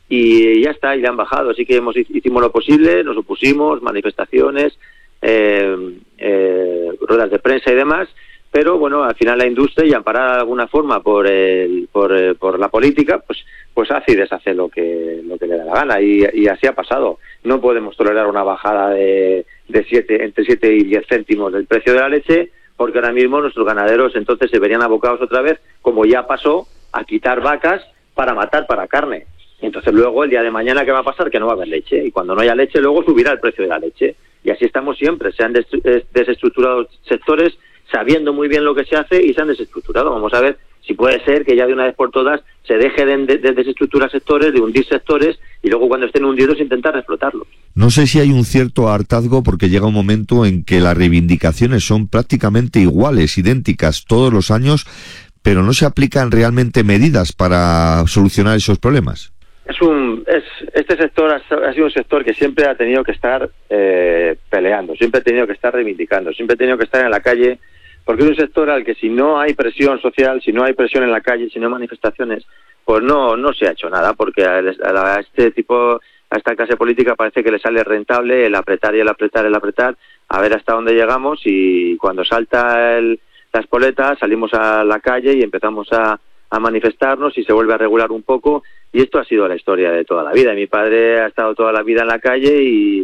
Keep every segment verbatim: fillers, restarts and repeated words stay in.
y ya está, y le han bajado. Así que hemos hicimos lo posible, nos opusimos, manifestaciones, eh, eh, ruedas de prensa y demás, pero bueno, al final la industria, y amparada de alguna forma por el, por, eh, por la política, pues pues hace y deshace lo que lo que le da la gana, y, y así ha pasado. No podemos tolerar una bajada de, de siete, entre siete y diez céntimos del precio de la leche, porque ahora mismo nuestros ganaderos entonces se verían abocados otra vez, como ya pasó, a quitar vacas para matar para carne. Entonces luego el día de mañana, ¿qué va a pasar? Que no va a haber leche, y cuando no haya leche luego subirá el precio de la leche, y así estamos siempre. Se han des- desestructurado sectores sabiendo muy bien lo que se hace y se han desestructurado. Vamos a ver si puede ser que ya de una vez por todas se deje de, de, de desestructurar sectores, de hundir sectores, y luego cuando estén hundidos intentar explotarlos. No sé si hay un cierto hartazgo porque llega un momento en que las reivindicaciones son prácticamente iguales, idénticas todos los años, pero no se aplican realmente medidas para solucionar esos problemas. Es un, es, este sector ha, ha sido un sector que siempre ha tenido que estar eh, peleando, siempre ha tenido que estar reivindicando, siempre ha tenido que estar en la calle, porque es un sector al que si no hay presión social, si no hay presión en la calle, si no hay manifestaciones, pues no no se ha hecho nada, porque a, a, a este tipo, a esta clase política parece que le sale rentable el apretar y el apretar, el apretar, a ver hasta dónde llegamos, y cuando salta el, la espoleta salimos a la calle y empezamos a, a manifestarnos y se vuelve a regular un poco, y esto ha sido la historia de toda la vida. Mi padre ha estado toda la vida en la calle y,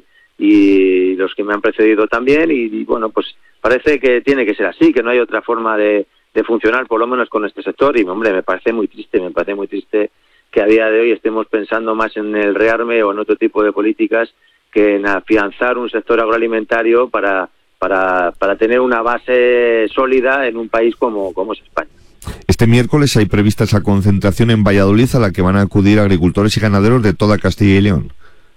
y los que me han precedido también, y, y bueno, pues parece que tiene que ser así, que no hay otra forma de, de funcionar, por lo menos con este sector, y hombre, me parece muy triste, me parece muy triste que a día de hoy estemos pensando más en el rearme o en otro tipo de políticas que en afianzar un sector agroalimentario para, para, para tener una base sólida en un país como, como es España. Este miércoles hay prevista esa concentración en Valladolid a la que van a acudir agricultores y ganaderos de toda Castilla y León.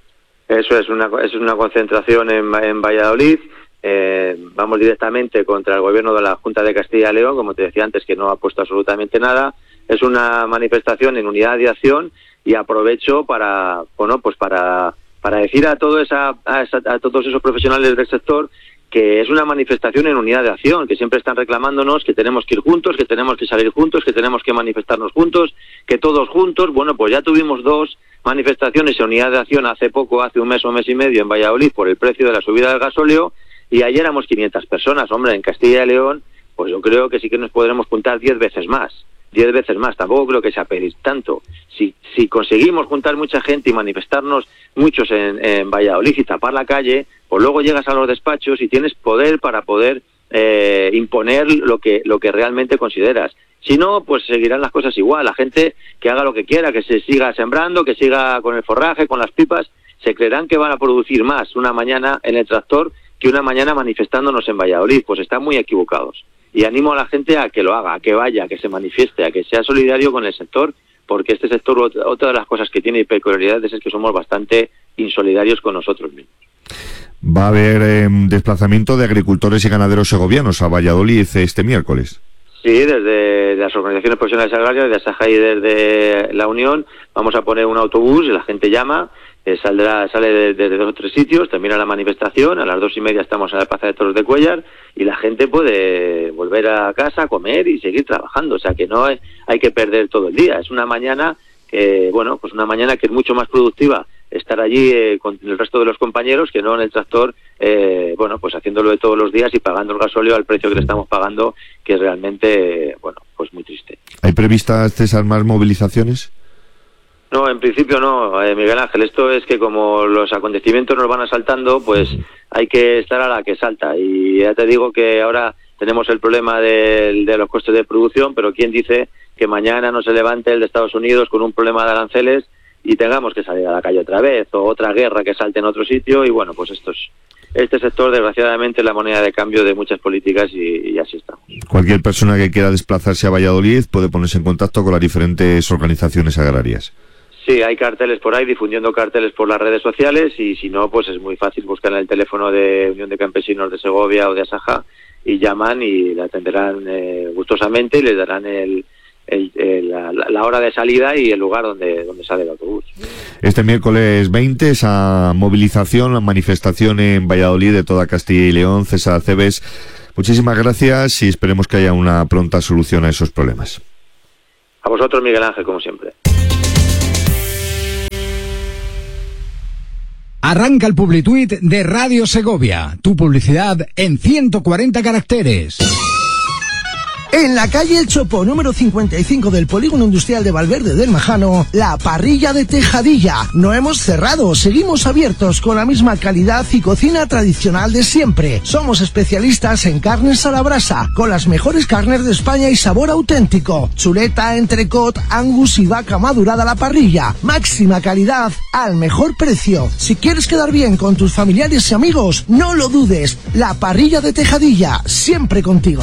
Eso es una, es una concentración en, en Valladolid. Eh, vamos directamente contra el gobierno de la Junta de Castilla y León, como te decía antes, que no ha puesto absolutamente nada. Es una manifestación en unidad de acción, y aprovecho para, bueno, pues para, para decir a, todo esa, a, esa, a todos esos profesionales del sector que es una manifestación en unidad de acción, que siempre están reclamándonos que tenemos que ir juntos, que tenemos que salir juntos, que tenemos que manifestarnos juntos, que todos juntos. Bueno, pues ya tuvimos dos manifestaciones en unidad de acción hace poco, hace un mes o mes y medio en Valladolid por el precio de la subida del gasóleo, y ayer éramos quinientas personas. Hombre, en Castilla y León, pues yo creo que sí que nos podremos juntar diez veces más. Diez veces más, tampoco creo que sea pedir tanto. Si si conseguimos juntar mucha gente y manifestarnos muchos en, en Valladolid y tapar la calle, pues luego llegas a los despachos y tienes poder para poder eh, imponer lo que lo que realmente consideras. Si no, pues seguirán las cosas igual. La gente que haga lo que quiera, que se siga sembrando, que siga con el forraje, con las pipas, se creerán que van a producir más una mañana en el tractor que una mañana manifestándonos en Valladolid. Pues están muy equivocados. Y animo a la gente a que lo haga, a que vaya, a que se manifieste, a que sea solidario con el sector, porque este sector, otra de las cosas que tiene peculiaridades es que somos bastante insolidarios con nosotros mismos. Va a haber eh, desplazamiento de agricultores y ganaderos segovianos a Valladolid este miércoles. Sí, desde las organizaciones profesionales agrarias, desde Asaja y desde la Unión, vamos a poner un autobús y la gente llama, eh, saldrá sale desde de, de dos o tres sitios, termina la manifestación, a las dos y media estamos en la Plaza de Toros de Cuéllar, y la gente puede volver a casa, comer y seguir trabajando. O sea que no hay, hay que perder todo el día. Es una mañana que, bueno, pues una mañana que es mucho más productiva estar allí eh, con el resto de los compañeros que no en el tractor, eh, bueno, pues haciéndolo de todos los días y pagando el gasóleo al precio que le estamos pagando, que es realmente, bueno, pues muy triste. ¿Hay previstas, César, más movilizaciones? No, en principio no, eh, Miguel Ángel. Esto es que como los acontecimientos nos van asaltando, pues hay que estar a la que salta. Y ya te digo que ahora tenemos el problema de, de los costes de producción, pero ¿quién dice que mañana no se levante el de Estados Unidos con un problema de aranceles y tengamos que salir a la calle otra vez, o otra guerra que salte en otro sitio? Y bueno, pues esto es, este sector desgraciadamente es la moneda de cambio de muchas políticas, y, y así estamos. Cualquier persona que quiera desplazarse a Valladolid puede ponerse en contacto con las diferentes organizaciones agrarias. Sí, hay carteles por ahí, difundiendo carteles por las redes sociales, y si no, pues es muy fácil buscar en el teléfono de Unión de Campesinos de Segovia o de Asaja, y llaman y la atenderán eh, gustosamente, y les darán el, el, el, la, la hora de salida y el lugar donde, donde sale el autobús. Este miércoles veinte, esa movilización, la manifestación en Valladolid de toda Castilla y León. César Acebes, muchísimas gracias y esperemos que haya una pronta solución a esos problemas. A vosotros, Miguel Ángel, como siempre. Arranca el Publituit de Radio Segovia. Tu publicidad en ciento cuarenta caracteres. En la calle El Chopo, número cincuenta y cinco del Polígono Industrial de Valverde del Majano, la parrilla de Tejadilla. No hemos cerrado, seguimos abiertos con la misma calidad y cocina tradicional de siempre. Somos especialistas en carnes a la brasa, con las mejores carnes de España y sabor auténtico. Chuleta, entrecot, angus y vaca madurada a la parrilla. Máxima calidad al mejor precio. Si quieres quedar bien con tus familiares y amigos, no lo dudes. La parrilla de Tejadilla, siempre contigo.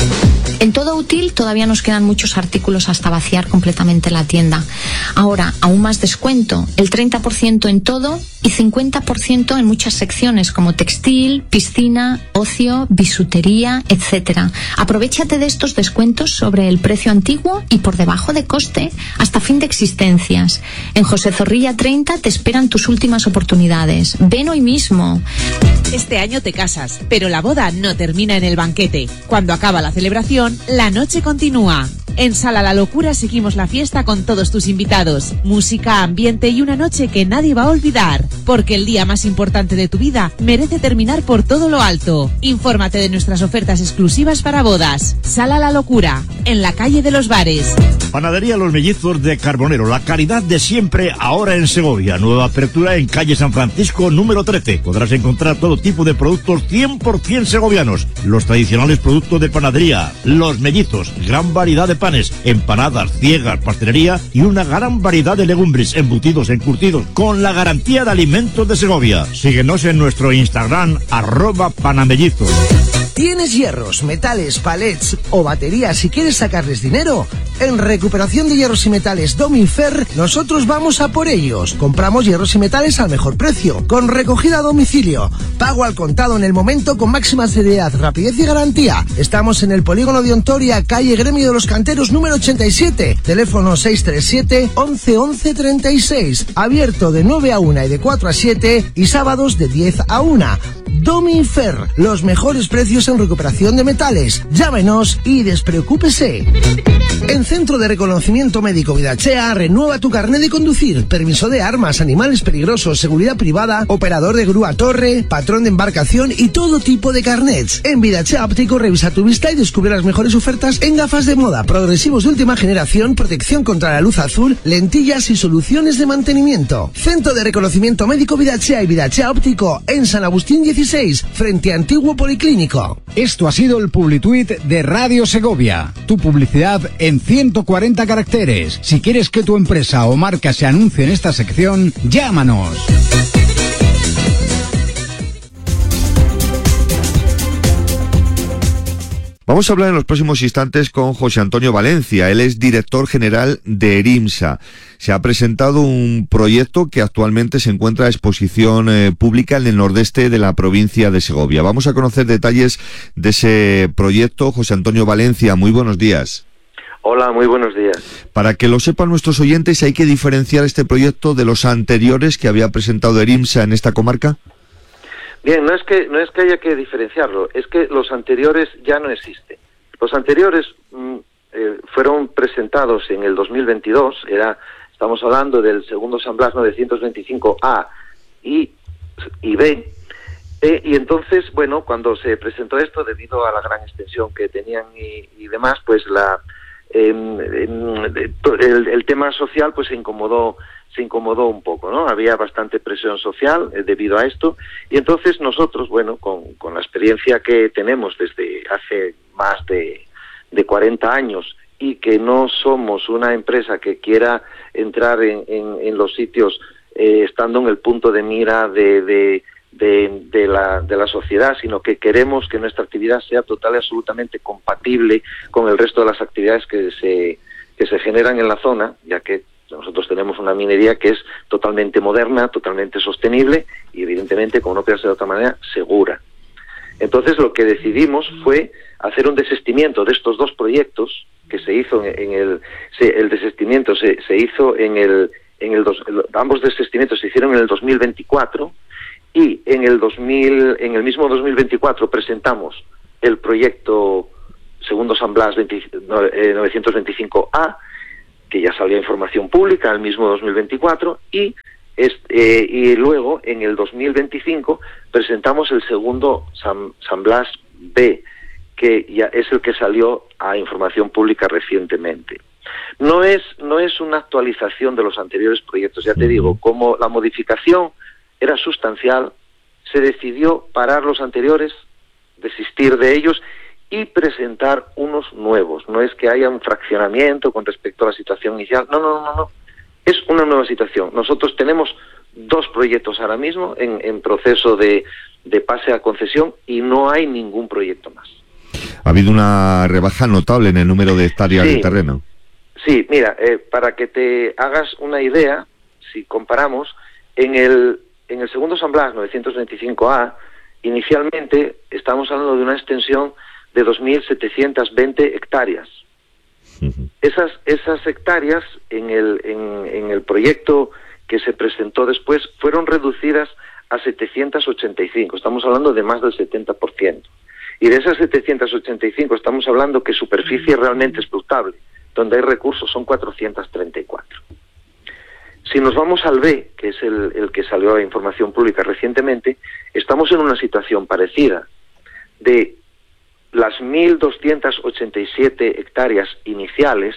En Todo Útil todavía nos quedan muchos artículos hasta vaciar completamente la tienda. Ahora, aún más descuento, el treinta por ciento en todo y cincuenta por ciento en muchas secciones como textil, piscina, ocio, bisutería, etcétera. Aprovechate de estos descuentos sobre el precio antiguo y por debajo de coste hasta fin de existencias. En José Zorrilla treinta te esperan tus últimas oportunidades. Ven hoy mismo. Este año te casas, pero la boda no termina en el banquete. Cuando acaba la celebración, la noche continúa. En Sala La Locura seguimos la fiesta con todos tus invitados. Música, ambiente y una noche que nadie va a olvidar. Porque el día más importante de tu vida merece terminar por todo lo alto. Infórmate de nuestras ofertas exclusivas para bodas. Sala La Locura, en la calle de los Bares. Panadería Los Mellizos de Carbonero, la calidad de siempre ahora en Segovia. Nueva apertura en calle San Francisco número trece. Podrás encontrar todo tipo de productos cien por ciento segovianos. Los tradicionales productos de panadería, Los Mellizos, gran variedad de panes, empanadas, ciegas, pastelería y una gran variedad de legumbres, embutidos, encurtidos, con la garantía de alimentos de Segovia. Síguenos en nuestro Instagram, arroba panamellizos. ¿Tienes hierros, metales, palets o baterías y quieres sacarles dinero? En Recuperación de Hierros y Metales Domifer, nosotros vamos a por ellos. Compramos hierros y metales al mejor precio, con recogida a domicilio, pago al contado en el momento con máxima seriedad, rapidez y garantía. Estamos en el Polígono de Ontoria, calle Gremio de los Canteros número ochenta y siete, teléfono seis tres siete, once, once, treinta y seis, abierto de nueve a una y de cuatro a siete y sábados de diez a una. Domifer, los mejores precios en recuperación de metales. Llámenos y despreocúpese. En Centro de Reconocimiento Médico Vidachea, renueva tu carnet de conducir, permiso de armas, animales peligrosos, seguridad privada, operador de grúa torre, patrón de embarcación y todo tipo de carnets. En Vidachea Óptico revisa tu vista y descubre las mejores ofertas en gafas de moda, progresivos de última generación, protección contra la luz azul, lentillas y soluciones de mantenimiento. Centro de Reconocimiento Médico Vidachea y Vidachea Óptico en San Agustín dieciséis, frente a Antiguo Policlínico. Esto ha sido el Publituit de Radio Segovia. Tu publicidad en ciento cuarenta caracteres. Si quieres que tu empresa o marca se anuncie en esta sección, llámanos. Vamos a hablar en los próximos instantes con José Antonio Valencia. Él es director general de ERIMSA. Se ha presentado un proyecto que actualmente se encuentra a exposición eh, pública en el nordeste de la provincia de Segovia. Vamos a conocer detalles de ese proyecto. José Antonio Valencia, muy buenos días. Hola, muy buenos días. Para que lo sepan nuestros oyentes, ¿hay que diferenciar este proyecto de los anteriores que había presentado ERIMSA en esta comarca? Bien, no es que no es que haya que diferenciarlo, es que los anteriores ya no existen. Los anteriores mm, eh, fueron presentados en el dos mil veintidós, era estamos hablando del segundo San Blas novecientos veinticinco A y, y B, eh, y entonces, bueno, cuando se presentó esto, debido a la gran extensión que tenían y, y demás, pues la eh, el, el tema social pues se incomodó se incomodó un poco, ¿no? Había bastante presión social eh, debido a esto, y entonces nosotros, bueno, con, con la experiencia que tenemos desde hace más de, de cuarenta años, y que no somos una empresa que quiera entrar en, en, en los sitios eh, estando en el punto de mira de, de, de, de, la, de la sociedad, sino que queremos que nuestra actividad sea total y absolutamente compatible con el resto de las actividades que se, que se generan en la zona, ya que nosotros tenemos una minería que es totalmente moderna, totalmente sostenible y evidentemente, como no puede ser de otra manera, segura. Entonces lo que decidimos fue hacer un desistimiento de estos dos proyectos que se hizo en, en el se, el desistimiento se, se hizo en el en el, dos, el ambos desistimientos se hicieron en el dos mil veinticuatro, y en el dos mil en el mismo dos mil veinticuatro presentamos el proyecto segundo San Blas novecientos veinticinco A, que ya salió información pública el mismo dos mil veinticuatro, y Es, eh, y luego, en el dos mil veinticinco, presentamos el segundo San, San Blas B, que ya es el que salió a información pública recientemente. No es, no es una actualización de los anteriores proyectos, ya te digo, como la modificación era sustancial, se decidió parar los anteriores, desistir de ellos y presentar unos nuevos. No es que haya un fraccionamiento con respecto a la situación inicial, no, no, no, no. Es una nueva situación. Nosotros tenemos dos proyectos ahora mismo en, en proceso de, de pase a concesión y no hay ningún proyecto más. Ha habido una rebaja notable en el número de hectáreas Sí. de terreno. Sí, mira, eh, para que te hagas una idea, si comparamos, en el, en el segundo San Blas novecientos veinticinco A, inicialmente estamos hablando de una extensión de dos mil setecientas veinte hectáreas. Uh-huh. Esas, esas hectáreas en el, en, en el proyecto que se presentó después fueron reducidas a setecientas ochenta y cinco, estamos hablando de más del setenta por ciento. Y de esas setecientas ochenta y cinco estamos hablando que superficie realmente explotable, donde hay recursos, son cuatrocientas treinta y cuatro. Si nos vamos al B, que es el, el que salió a información pública recientemente, estamos en una situación parecida. De las mil doscientas ochenta y siete hectáreas iniciales,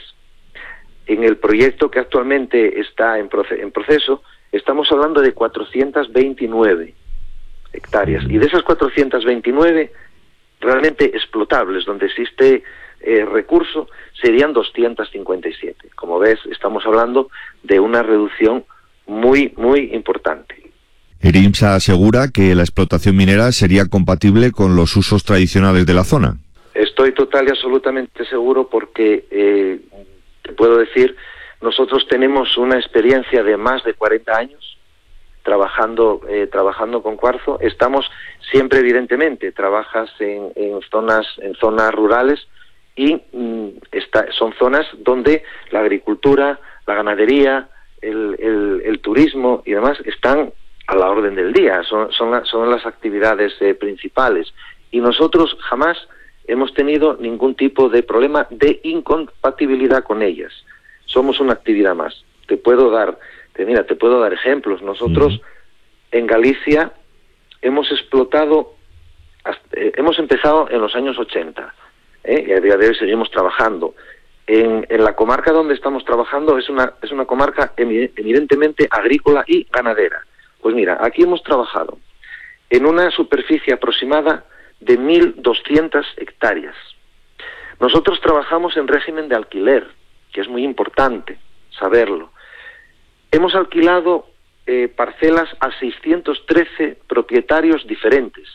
en el proyecto que actualmente está en, proce- en proceso, estamos hablando de cuatrocientas veintinueve hectáreas. Y de esas cuatrocientas veintinueve, realmente explotables, donde existe eh, recurso, serían doscientas cincuenta y siete. Como ves, estamos hablando de una reducción muy, muy importante. El I M S A asegura que la explotación minera sería compatible con los usos tradicionales de la zona. Estoy total y absolutamente seguro porque, eh, te puedo decir, nosotros tenemos una experiencia de más de cuarenta años trabajando eh, trabajando con cuarzo. Estamos siempre, evidentemente, trabajas en, en zonas en zonas rurales y mm, está, son zonas donde la agricultura, la ganadería, el, el, el turismo y demás están a la orden del día, son, son, la, son las actividades eh, principales. Y nosotros jamás hemos tenido ningún tipo de problema de incompatibilidad con ellas. Somos una actividad más. Te puedo dar, te, mira, te puedo dar ejemplos. Nosotros uh-huh. en Galicia hemos explotado, hasta, eh, hemos empezado en los años ochenta, ¿eh? y a día de hoy seguimos trabajando. En, en la comarca donde estamos trabajando es una, es una comarca evidentemente agrícola y ganadera. Pues mira, aquí hemos trabajado en una superficie aproximada de mil doscientas hectáreas. Nosotros trabajamos en régimen de alquiler, que es muy importante saberlo. Hemos alquilado eh, parcelas a seiscientos trece propietarios diferentes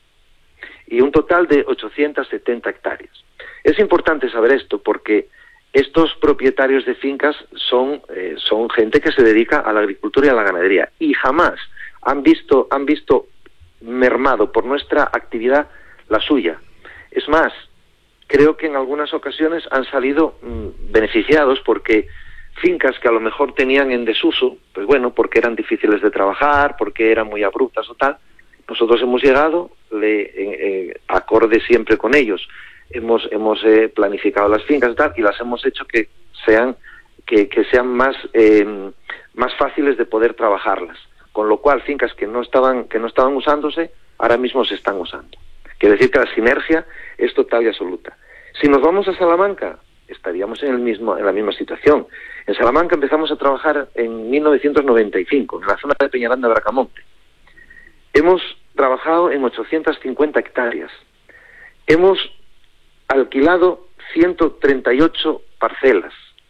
y un total de ochocientas setenta hectáreas. Es importante saber esto porque estos propietarios de fincas son, eh, son gente que se dedica a la agricultura y a la ganadería y jamás han visto, han visto mermado por nuestra actividad la suya. Es más, creo que en algunas ocasiones han salido mmm, beneficiados porque fincas que a lo mejor tenían en desuso, pues bueno, porque eran difíciles de trabajar, porque eran muy abruptas o tal, nosotros hemos llegado, le, eh, eh, acorde siempre con ellos, hemos hemos eh, planificado las fincas y tal, y las hemos hecho que sean que, que sean más eh, más fáciles de poder trabajarlas, con lo cual fincas que no estaban que no estaban usándose ahora mismo se están usando. Quiere decir que la sinergia es total y absoluta. Si nos vamos a Salamanca, estaríamos en el mismo en la misma situación. En Salamanca empezamos a trabajar en mil novecientos noventa y cinco, en la zona de Peñaranda de Bracamonte. Hemos trabajado en ochocientas cincuenta hectáreas. Hemos alquilado ciento treinta y ocho parcelas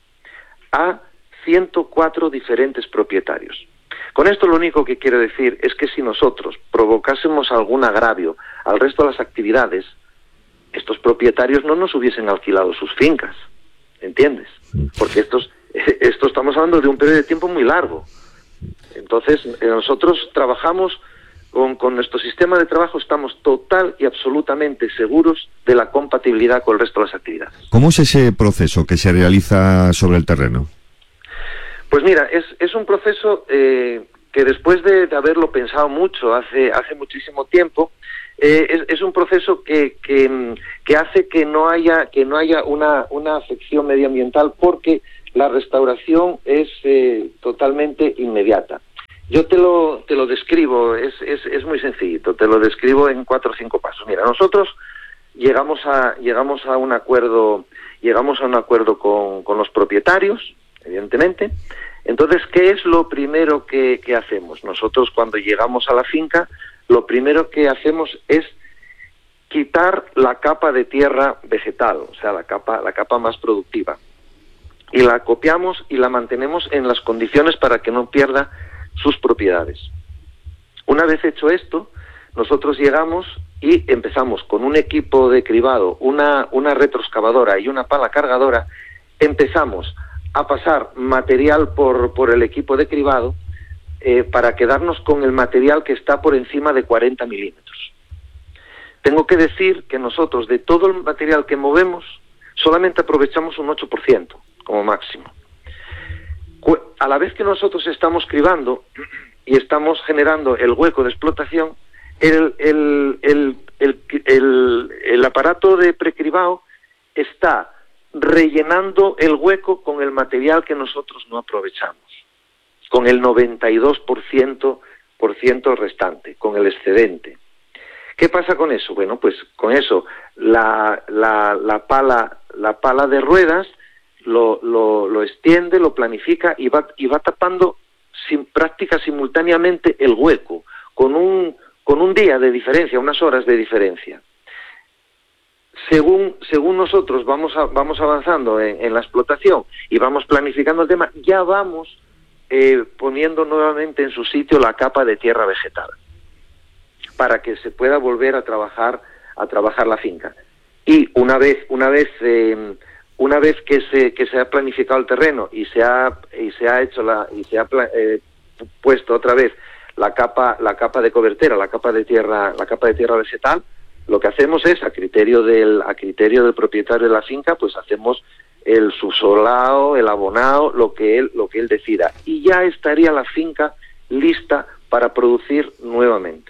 a ciento cuatro diferentes propietarios. Con esto lo único que quiero decir es que si nosotros provocásemos algún agravio al resto de las actividades, estos propietarios no nos hubiesen alquilado sus fincas, ¿entiendes? Porque estos, esto estamos hablando de un periodo de tiempo muy largo. Entonces, nosotros trabajamos con, con nuestro sistema de trabajo, estamos total y absolutamente seguros de la compatibilidad con el resto de las actividades. ¿Cómo es ese proceso que se realiza sobre el terreno? Pues mira, es, es un proceso eh, que después de, de haberlo pensado mucho hace, hace muchísimo tiempo, eh, es, es un proceso que, que, que hace que no haya, que no haya una, una afección medioambiental porque la restauración es eh, totalmente inmediata. Yo te lo te lo describo, es, es, es muy sencillito, te lo describo en cuatro o cinco pasos. Mira, nosotros llegamos a llegamos a un acuerdo llegamos a un acuerdo con, con los propietarios, evidentemente. Entonces, ¿qué es lo primero que, que hacemos? Nosotros, cuando llegamos a la finca, lo primero que hacemos es quitar la capa de tierra vegetal, o sea, la capa la capa más productiva, y la copiamos y la mantenemos en las condiciones para que no pierda sus propiedades. Una vez hecho esto, nosotros llegamos y empezamos con un equipo de cribado, una, una retroexcavadora y una pala cargadora, empezamos a pasar material por, por el equipo de cribado eh, para quedarnos con el material que está por encima de cuarenta milímetros. Tengo que decir que nosotros, de todo el material que movemos, solamente aprovechamos un ocho por ciento como máximo. A la vez que nosotros estamos cribando y estamos generando el hueco de explotación, el, el, el, el, el, el aparato de precribado está rellenando el hueco con el material que nosotros no aprovechamos, con el noventa y dos por ciento, por ciento restante, con el excedente. ¿Qué pasa con eso? Bueno, pues con eso la, la, la, pala, la pala de ruedas Lo, lo, lo extiende, lo planifica y va, y va tapando sin práctica simultáneamente el hueco, con un, con un día de diferencia, unas horas de diferencia. Según, según nosotros vamos, a, vamos avanzando en, en la explotación y vamos planificando el tema, ya vamos eh, poniendo nuevamente en su sitio la capa de tierra vegetal, para que se pueda volver a trabajar, a trabajar la finca. Y una vez, una vez eh, Una vez que se que se ha planificado el terreno y se ha y se ha hecho la y se ha eh, puesto otra vez la capa la capa de cobertera, la capa de tierra la capa de tierra vegetal, lo que hacemos es a criterio del a criterio del propietario de la finca, pues hacemos el subsolado, el abonado, lo que él lo que él decida, y ya estaría la finca lista para producir nuevamente.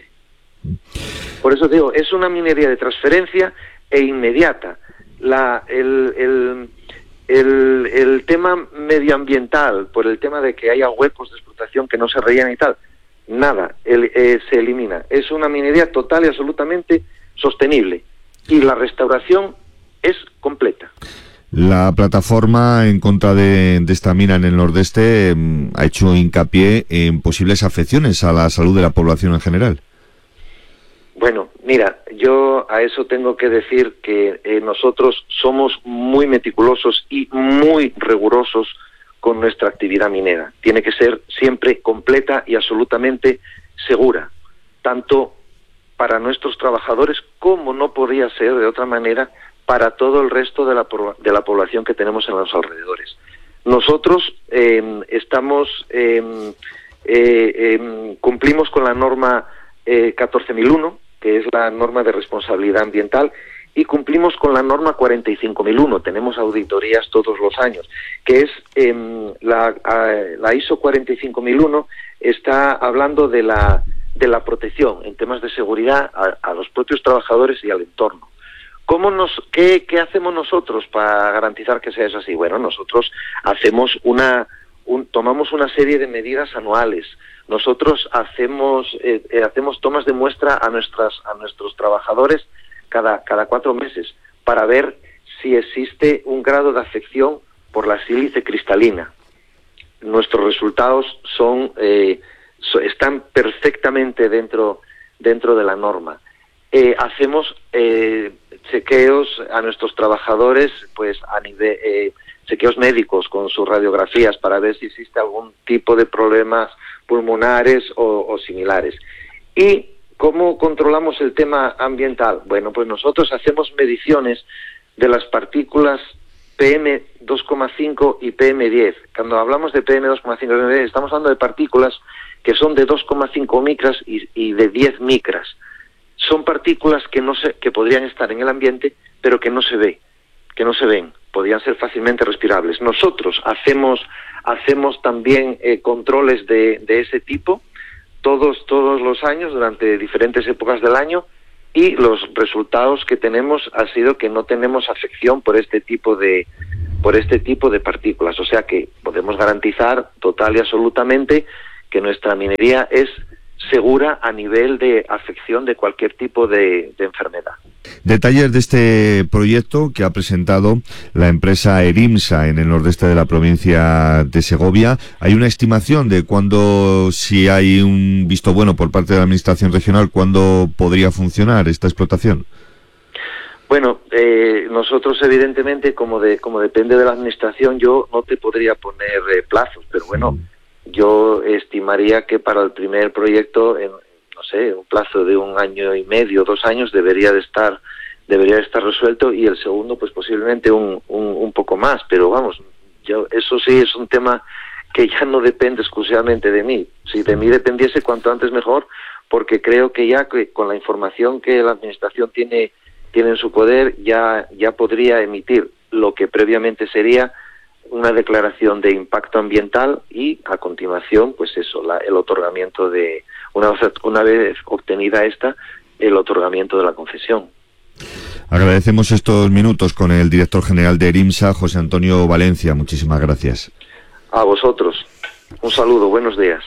Por eso digo, es una minería de transferencia e inmediata. La, el, el, el, el tema medioambiental, por el tema de que haya huecos de explotación que no se rellenan y tal, nada, el, eh, se elimina. Es una minería total y absolutamente sostenible, y la restauración es completa. La plataforma en contra de, de esta mina en el nordeste eh, ha hecho hincapié en posibles afecciones a la salud de la población en general. Bueno, mira, yo a eso tengo que decir que eh, nosotros somos muy meticulosos y muy rigurosos con nuestra actividad minera. Tiene que ser siempre completa y absolutamente segura, tanto para nuestros trabajadores como no podría ser de otra manera para todo el resto de la, de la población que tenemos en los alrededores. Nosotros eh, estamos eh, eh, eh, cumplimos con la norma eh, catorce mil uno, que es la norma de responsabilidad ambiental, y cumplimos con la norma cuarenta y cinco mil uno. Tenemos auditorías todos los años, que es eh, la, la I S O cuarenta y cinco mil uno está hablando de la de la protección en temas de seguridad a, a los propios trabajadores y al entorno. ¿Cómo nos, qué, qué hacemos nosotros para garantizar que sea eso así? Bueno, nosotros hacemos una, un, tomamos una serie de medidas anuales. Nosotros hacemos eh, eh, hacemos tomas de muestra a nuestras a nuestros trabajadores cada cada cuatro meses para ver si existe un grado de afección por la sílice cristalina. Nuestros resultados son eh, so, están perfectamente dentro dentro de la norma. Eh, hacemos eh, chequeos a nuestros trabajadores, pues a nivel eh, chequeos médicos con sus radiografías para ver si existe algún tipo de problemas pulmonares o, o similares. ¿Y cómo controlamos el tema ambiental? Bueno, pues nosotros hacemos mediciones de las partículas P M dos coma cinco y P M diez. Cuando hablamos de P M dos coma cinco y P M diez, estamos hablando de partículas que son de dos coma cinco micras y, y de diez micras. Son partículas que no se, que podrían estar en el ambiente, pero que no se ve, que no se ven, podrían ser fácilmente respirables. Nosotros hacemos hacemos también eh, controles de, de ese tipo todos todos los años durante diferentes épocas del año, y los resultados que tenemos ha sido que no tenemos afección por este tipo de por este tipo de partículas, o sea que podemos garantizar total y absolutamente que nuestra minería es segura a nivel de afección de cualquier tipo de, de enfermedad. Detalles de este proyecto que ha presentado la empresa Erimsa en el nordeste de la provincia de Segovia. Hay una estimación de cuándo, si hay un visto bueno por parte de la administración regional, cuándo podría funcionar esta explotación. Bueno, eh, nosotros evidentemente, como de como depende de la administración, yo no te podría poner eh, plazos, pero bueno, yo estimaría que para el primer proyecto, en, no sé, un plazo de un año y medio, dos años, debería de estar debería de estar resuelto, y el segundo, pues posiblemente un, un, un poco más, pero vamos, yo eso sí es un tema que ya no depende exclusivamente de mí. Si de mí dependiese, cuanto antes mejor, porque creo que ya que con la información que la administración tiene tiene en su poder, ya ya podría emitir lo que previamente sería una declaración de impacto ambiental y a continuación, pues eso, la, el otorgamiento de, una vez, una vez obtenida esta, el otorgamiento de la concesión. Agradecemos estos minutos con el director general de Erimsa, José Antonio Valencia. Muchísimas gracias. A vosotros. Un saludo, buenos días.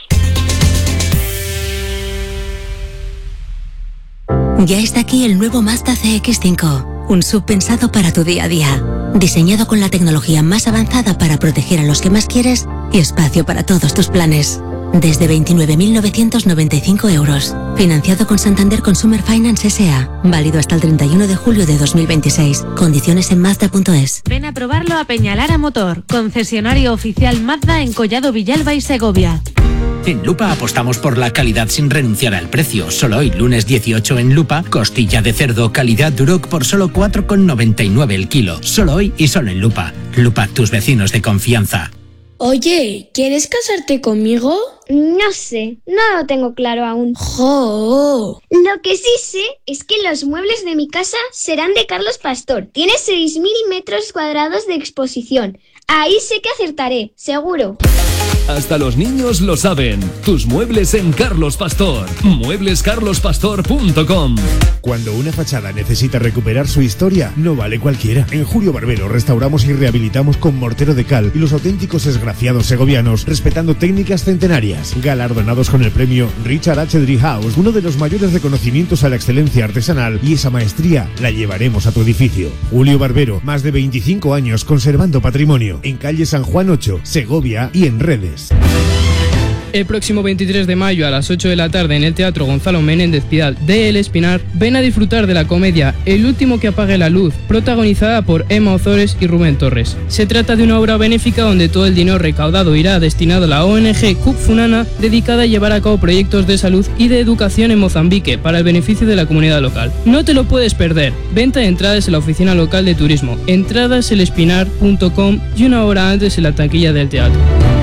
Ya está aquí el nuevo Mazda C X cinco, un S U V pensado para tu día a día, diseñado con la tecnología más avanzada para proteger a los que más quieres y espacio para todos tus planes. Desde veintinueve mil novecientos noventa y cinco euros, financiado con Santander Consumer Finance S A, válido hasta el treinta y uno de julio de dos mil veintiséis. Condiciones en Mazda punto es. Ven a probarlo a Peñalara Motor, concesionario oficial Mazda en Collado Villalba y Segovia. En Lupa apostamos por la calidad sin renunciar al precio. Solo hoy, lunes dieciocho en Lupa, costilla de cerdo calidad Duroc por solo cuatro con noventa y nueve el kilo. Solo hoy y solo en Lupa. Lupa, tus vecinos de confianza. Oye, ¿quieres casarte conmigo? No sé, no lo tengo claro aún. ¡Jo! Lo que sí sé es que los muebles de mi casa serán de Carlos Pastor. Tiene seis mil metros cuadrados de exposición. Ahí sé que acertaré, seguro. Hasta los niños lo saben. Tus muebles en Carlos Pastor. muebles carlos pastor punto com. Cuando una fachada necesita recuperar su historia, no vale cualquiera. En Julio Barbero restauramos y rehabilitamos con mortero de cal y los auténticos esgraciados segovianos, respetando técnicas centenarias. Galardonados con el premio Richard H. Driehaus, uno de los mayores reconocimientos a la excelencia artesanal, y esa maestría la llevaremos a tu edificio. Julio Barbero, más de veinticinco años conservando patrimonio. En calle San Juan ocho, Segovia, y en redes. El próximo veintitrés de mayo a las ocho de la tarde en el Teatro Gonzalo Menéndez Pidal de El Espinar, ven a disfrutar de la comedia El último que apague la luz, protagonizada por Emma Ozores y Rubén Torres. Se trata de una obra benéfica donde todo el dinero recaudado irá destinado a la O N G Cup Funana, dedicada a llevar a cabo proyectos de salud y de educación en Mozambique para el beneficio de la comunidad local. No te lo puedes perder. Venta de entradas en la oficina local de turismo, entradas el espinar punto com y una hora antes en la taquilla del teatro.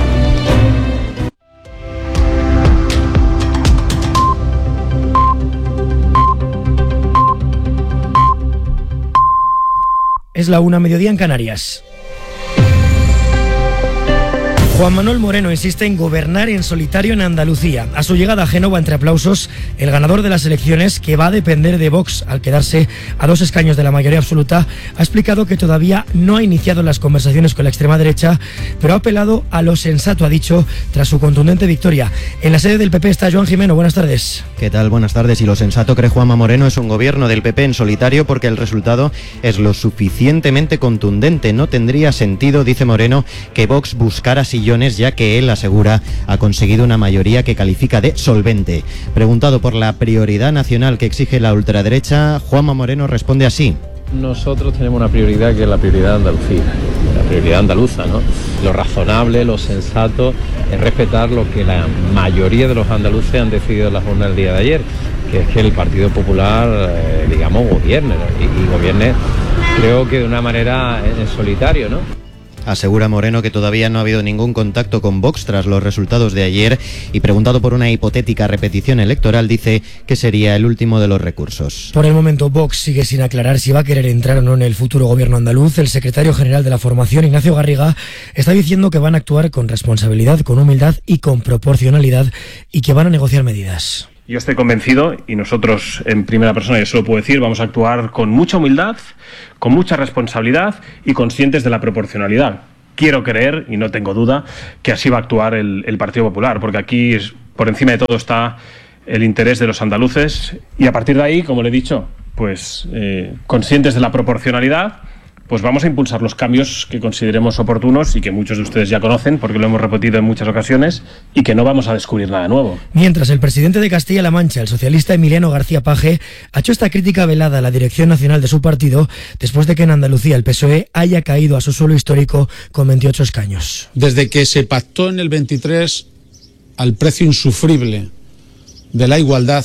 Es la una, mediodía en Canarias. Juan Manuel Moreno insiste en gobernar en solitario en Andalucía. A su llegada a Génova, entre aplausos, el ganador de las elecciones, que va a depender de Vox al quedarse a dos escaños de la mayoría absoluta, ha explicado que todavía no ha iniciado las conversaciones con la extrema derecha, pero ha apelado a lo sensato, ha dicho, tras su contundente victoria. En la sede del P P está Joan Jimeno. Buenas tardes. ¿Qué tal? Buenas tardes. Y lo sensato, cree Juanma Moreno, es un gobierno del P P en solitario porque el resultado es lo suficientemente contundente. No tendría sentido, dice Moreno, que Vox buscara sillones, ya que él asegura ha conseguido una mayoría que califica de solvente. Preguntado por la prioridad nacional que exige la ultraderecha, Juanma Moreno responde así. Nosotros tenemos una prioridad que es la prioridad de Andalucía, la prioridad andaluza, ¿no? Lo razonable, lo sensato es respetar lo que la mayoría de los andaluces han decidido en la jornada del día de ayer, que es que el Partido Popular, eh, digamos, gobierne, ¿no? y, y gobierne, creo que de una manera en solitario, ¿no? Asegura Moreno que todavía no ha habido ningún contacto con Vox tras los resultados de ayer, y preguntado por una hipotética repetición electoral dice que sería el último de los recursos. Por el momento Vox sigue sin aclarar si va a querer entrar o no en el futuro gobierno andaluz. El secretario general de la formación, Ignacio Garriga, está diciendo que van a actuar con responsabilidad, con humildad y con proporcionalidad, y que van a negociar medidas. Yo estoy convencido, y nosotros en primera persona, yo se lo puedo decir, vamos a actuar con mucha humildad, con mucha responsabilidad y conscientes de la proporcionalidad. quiero creer, y no tengo duda, que así va a actuar el, el Partido Popular, porque aquí es, por encima de todo está el interés de los andaluces, y a partir de ahí, como le he dicho, pues eh, conscientes de la proporcionalidad, pues vamos a impulsar los cambios que consideremos oportunos y que muchos de ustedes ya conocen porque lo hemos repetido en muchas ocasiones y que no vamos a descubrir nada nuevo. Mientras el presidente de Castilla-La Mancha, el socialista Emiliano García Paje, ha hecho esta crítica velada a la dirección nacional de su partido después de que en Andalucía el P S O E haya caído a su suelo histórico con veintiocho escaños. Desde que se pactó en el veintitrés al precio insufrible de la igualdad,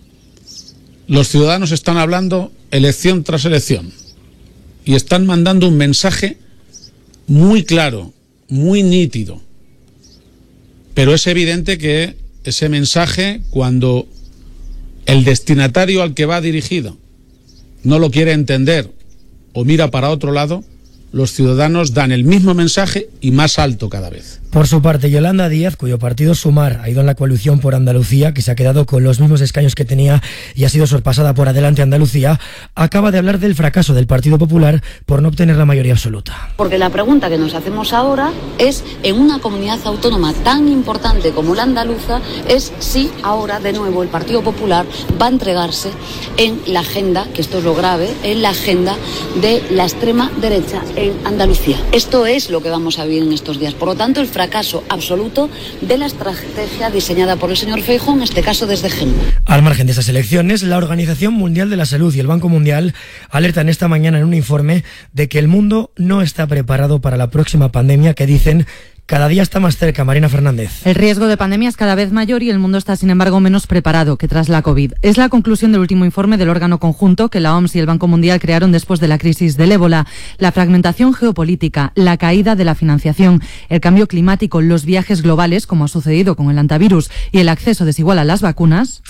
los ciudadanos están hablando elección tras elección. Y están mandando un mensaje muy claro, muy nítido. Pero es evidente que ese mensaje, cuando el destinatario al que va dirigido no lo quiere entender o mira para otro lado, los ciudadanos dan el mismo mensaje y más alto cada vez. Por su parte, Yolanda Díaz, cuyo partido Sumar ha ido en la coalición por Andalucía, que se ha quedado con los mismos escaños que tenía y ha sido sorpasada por Adelante Andalucía, acaba de hablar del fracaso del Partido Popular por no obtener la mayoría absoluta. Porque la pregunta que nos hacemos ahora es, en una comunidad autónoma tan importante como la andaluza, es si ahora de nuevo el Partido Popular va a entregarse en la agenda, que esto es lo grave, en la agenda de la extrema derecha en Andalucía. Esto es lo que vamos a vivir en estos días. Por lo tanto, el fracaso absoluto de la estrategia diseñada por el señor Feijóo, en este caso desde Génova. Al margen de estas elecciones, la Organización Mundial de la Salud y el Banco Mundial alertan esta mañana en un informe de que el mundo no está preparado para la próxima pandemia que dicen cada día está más cerca. Marina Fernández. El riesgo de pandemia es cada vez mayor y el mundo está, sin embargo, menos preparado que tras la COVID. Es la conclusión del último informe del órgano conjunto que la O M S y el Banco Mundial crearon después de la crisis del ébola. La fragmentación geopolítica, la caída de la financiación, el cambio climático, los viajes globales, como ha sucedido con el antivirus, y el acceso desigual a las vacunas.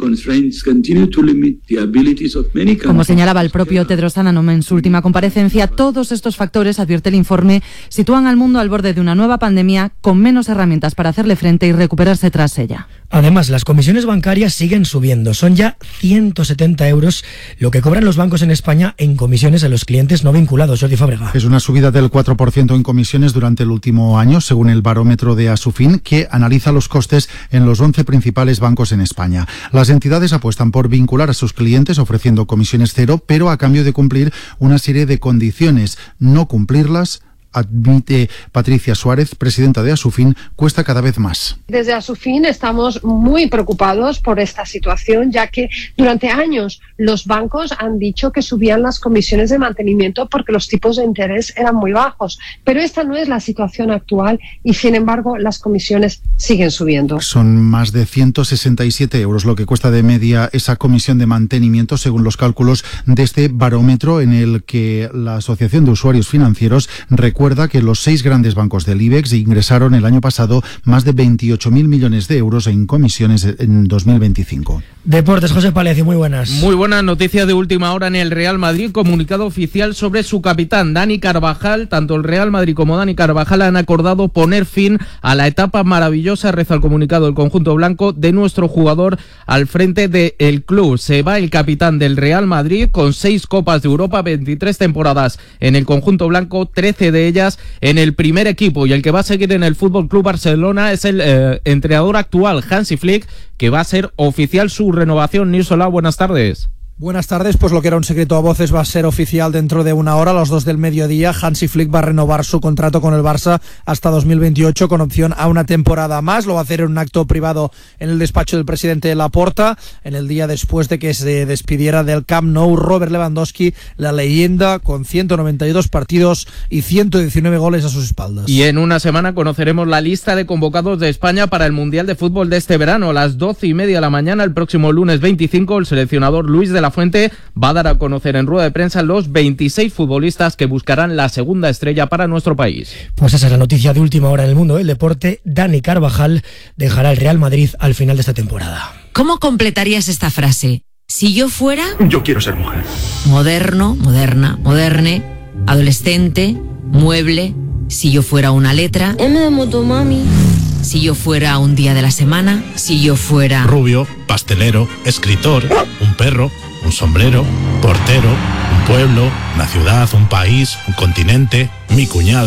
Como señalaba el propio Tedros Adhanom en su última comparecencia, todos estos factores, advierte el informe, sitúan al mundo al borde de una nueva pandemia pandemia con menos herramientas para hacerle frente y recuperarse tras ella. Además, las comisiones bancarias siguen subiendo. Son ya ciento setenta euros lo que cobran los bancos en España en comisiones a los clientes no vinculados. Jordi Fábrega. Es una subida del cuatro por ciento en comisiones durante el último año, según el barómetro de Asufin, que analiza los costes en los once principales bancos en España. Las entidades apuestan por vincular a sus clientes ofreciendo comisiones cero, pero a cambio de cumplir una serie de condiciones. No cumplirlas, admite Patricia Suárez, presidenta de Asufin, cuesta cada vez más. Desde Asufin estamos muy preocupados por esta situación, ya que durante años los bancos han dicho que subían las comisiones de mantenimiento porque los tipos de interés eran muy bajos, pero esta no es la situación actual y, sin embargo, las comisiones siguen subiendo. Son más de ciento sesenta y siete euros lo que cuesta de media esa comisión de mantenimiento, según los cálculos de este barómetro en el que la Asociación de Usuarios Financieros recuerda Recuerda que los seis grandes bancos del IBEX ingresaron el año pasado más de veintiocho mil millones de euros en comisiones en dos mil veinticinco. Deportes, José Palecio, muy buenas. Muy buena noticia de última hora en el Real Madrid, comunicado oficial sobre su capitán, Dani Carvajal. Tanto el Real Madrid como Dani Carvajal han acordado poner fin a la etapa maravillosa, reza el comunicado del conjunto blanco, de nuestro jugador al frente del club. Se va el capitán del Real Madrid con seis Copas de Europa, veintitrés temporadas en el conjunto blanco, trece de ellas en el primer equipo, y el que va a seguir en el F C Barcelona es el eh, entrenador actual, Hansi Flick, que va a ser oficial su renovación. Nilsola, buenas tardes. Buenas tardes, pues lo que era un secreto a voces va a ser oficial dentro de una hora, a las dos del mediodía. Hansi Flick va a renovar su contrato con el Barça hasta dos mil veintiocho con opción a una temporada más. Lo va a hacer en un acto privado en el despacho del presidente Laporta, en el día después de que se despidiera del Camp Nou Robert Lewandowski, la leyenda, con ciento noventa y dos partidos y ciento diecinueve goles a sus espaldas. Y en una semana conoceremos la lista de convocados de España para el Mundial de Fútbol de este verano. A las doce y media de la mañana, el próximo lunes veinticinco, el seleccionador Luis de la Fuente va a dar a conocer en rueda de prensa los veintiséis futbolistas que buscarán la segunda estrella para nuestro país. Pues esa es la noticia de última hora en el mundo del deporte. Dani Carvajal dejará el Real Madrid al final de esta temporada. ¿Cómo completarías esta frase? Si yo fuera... Yo quiero ser mujer. Moderno, moderna, moderne, adolescente, mueble. Si yo fuera una letra... M de motomami. Si yo fuera un día de la semana. Si yo fuera... Rubio, pastelero, escritor, un perro, un sombrero, portero, un pueblo, una ciudad, un país, un continente, mi cuñado,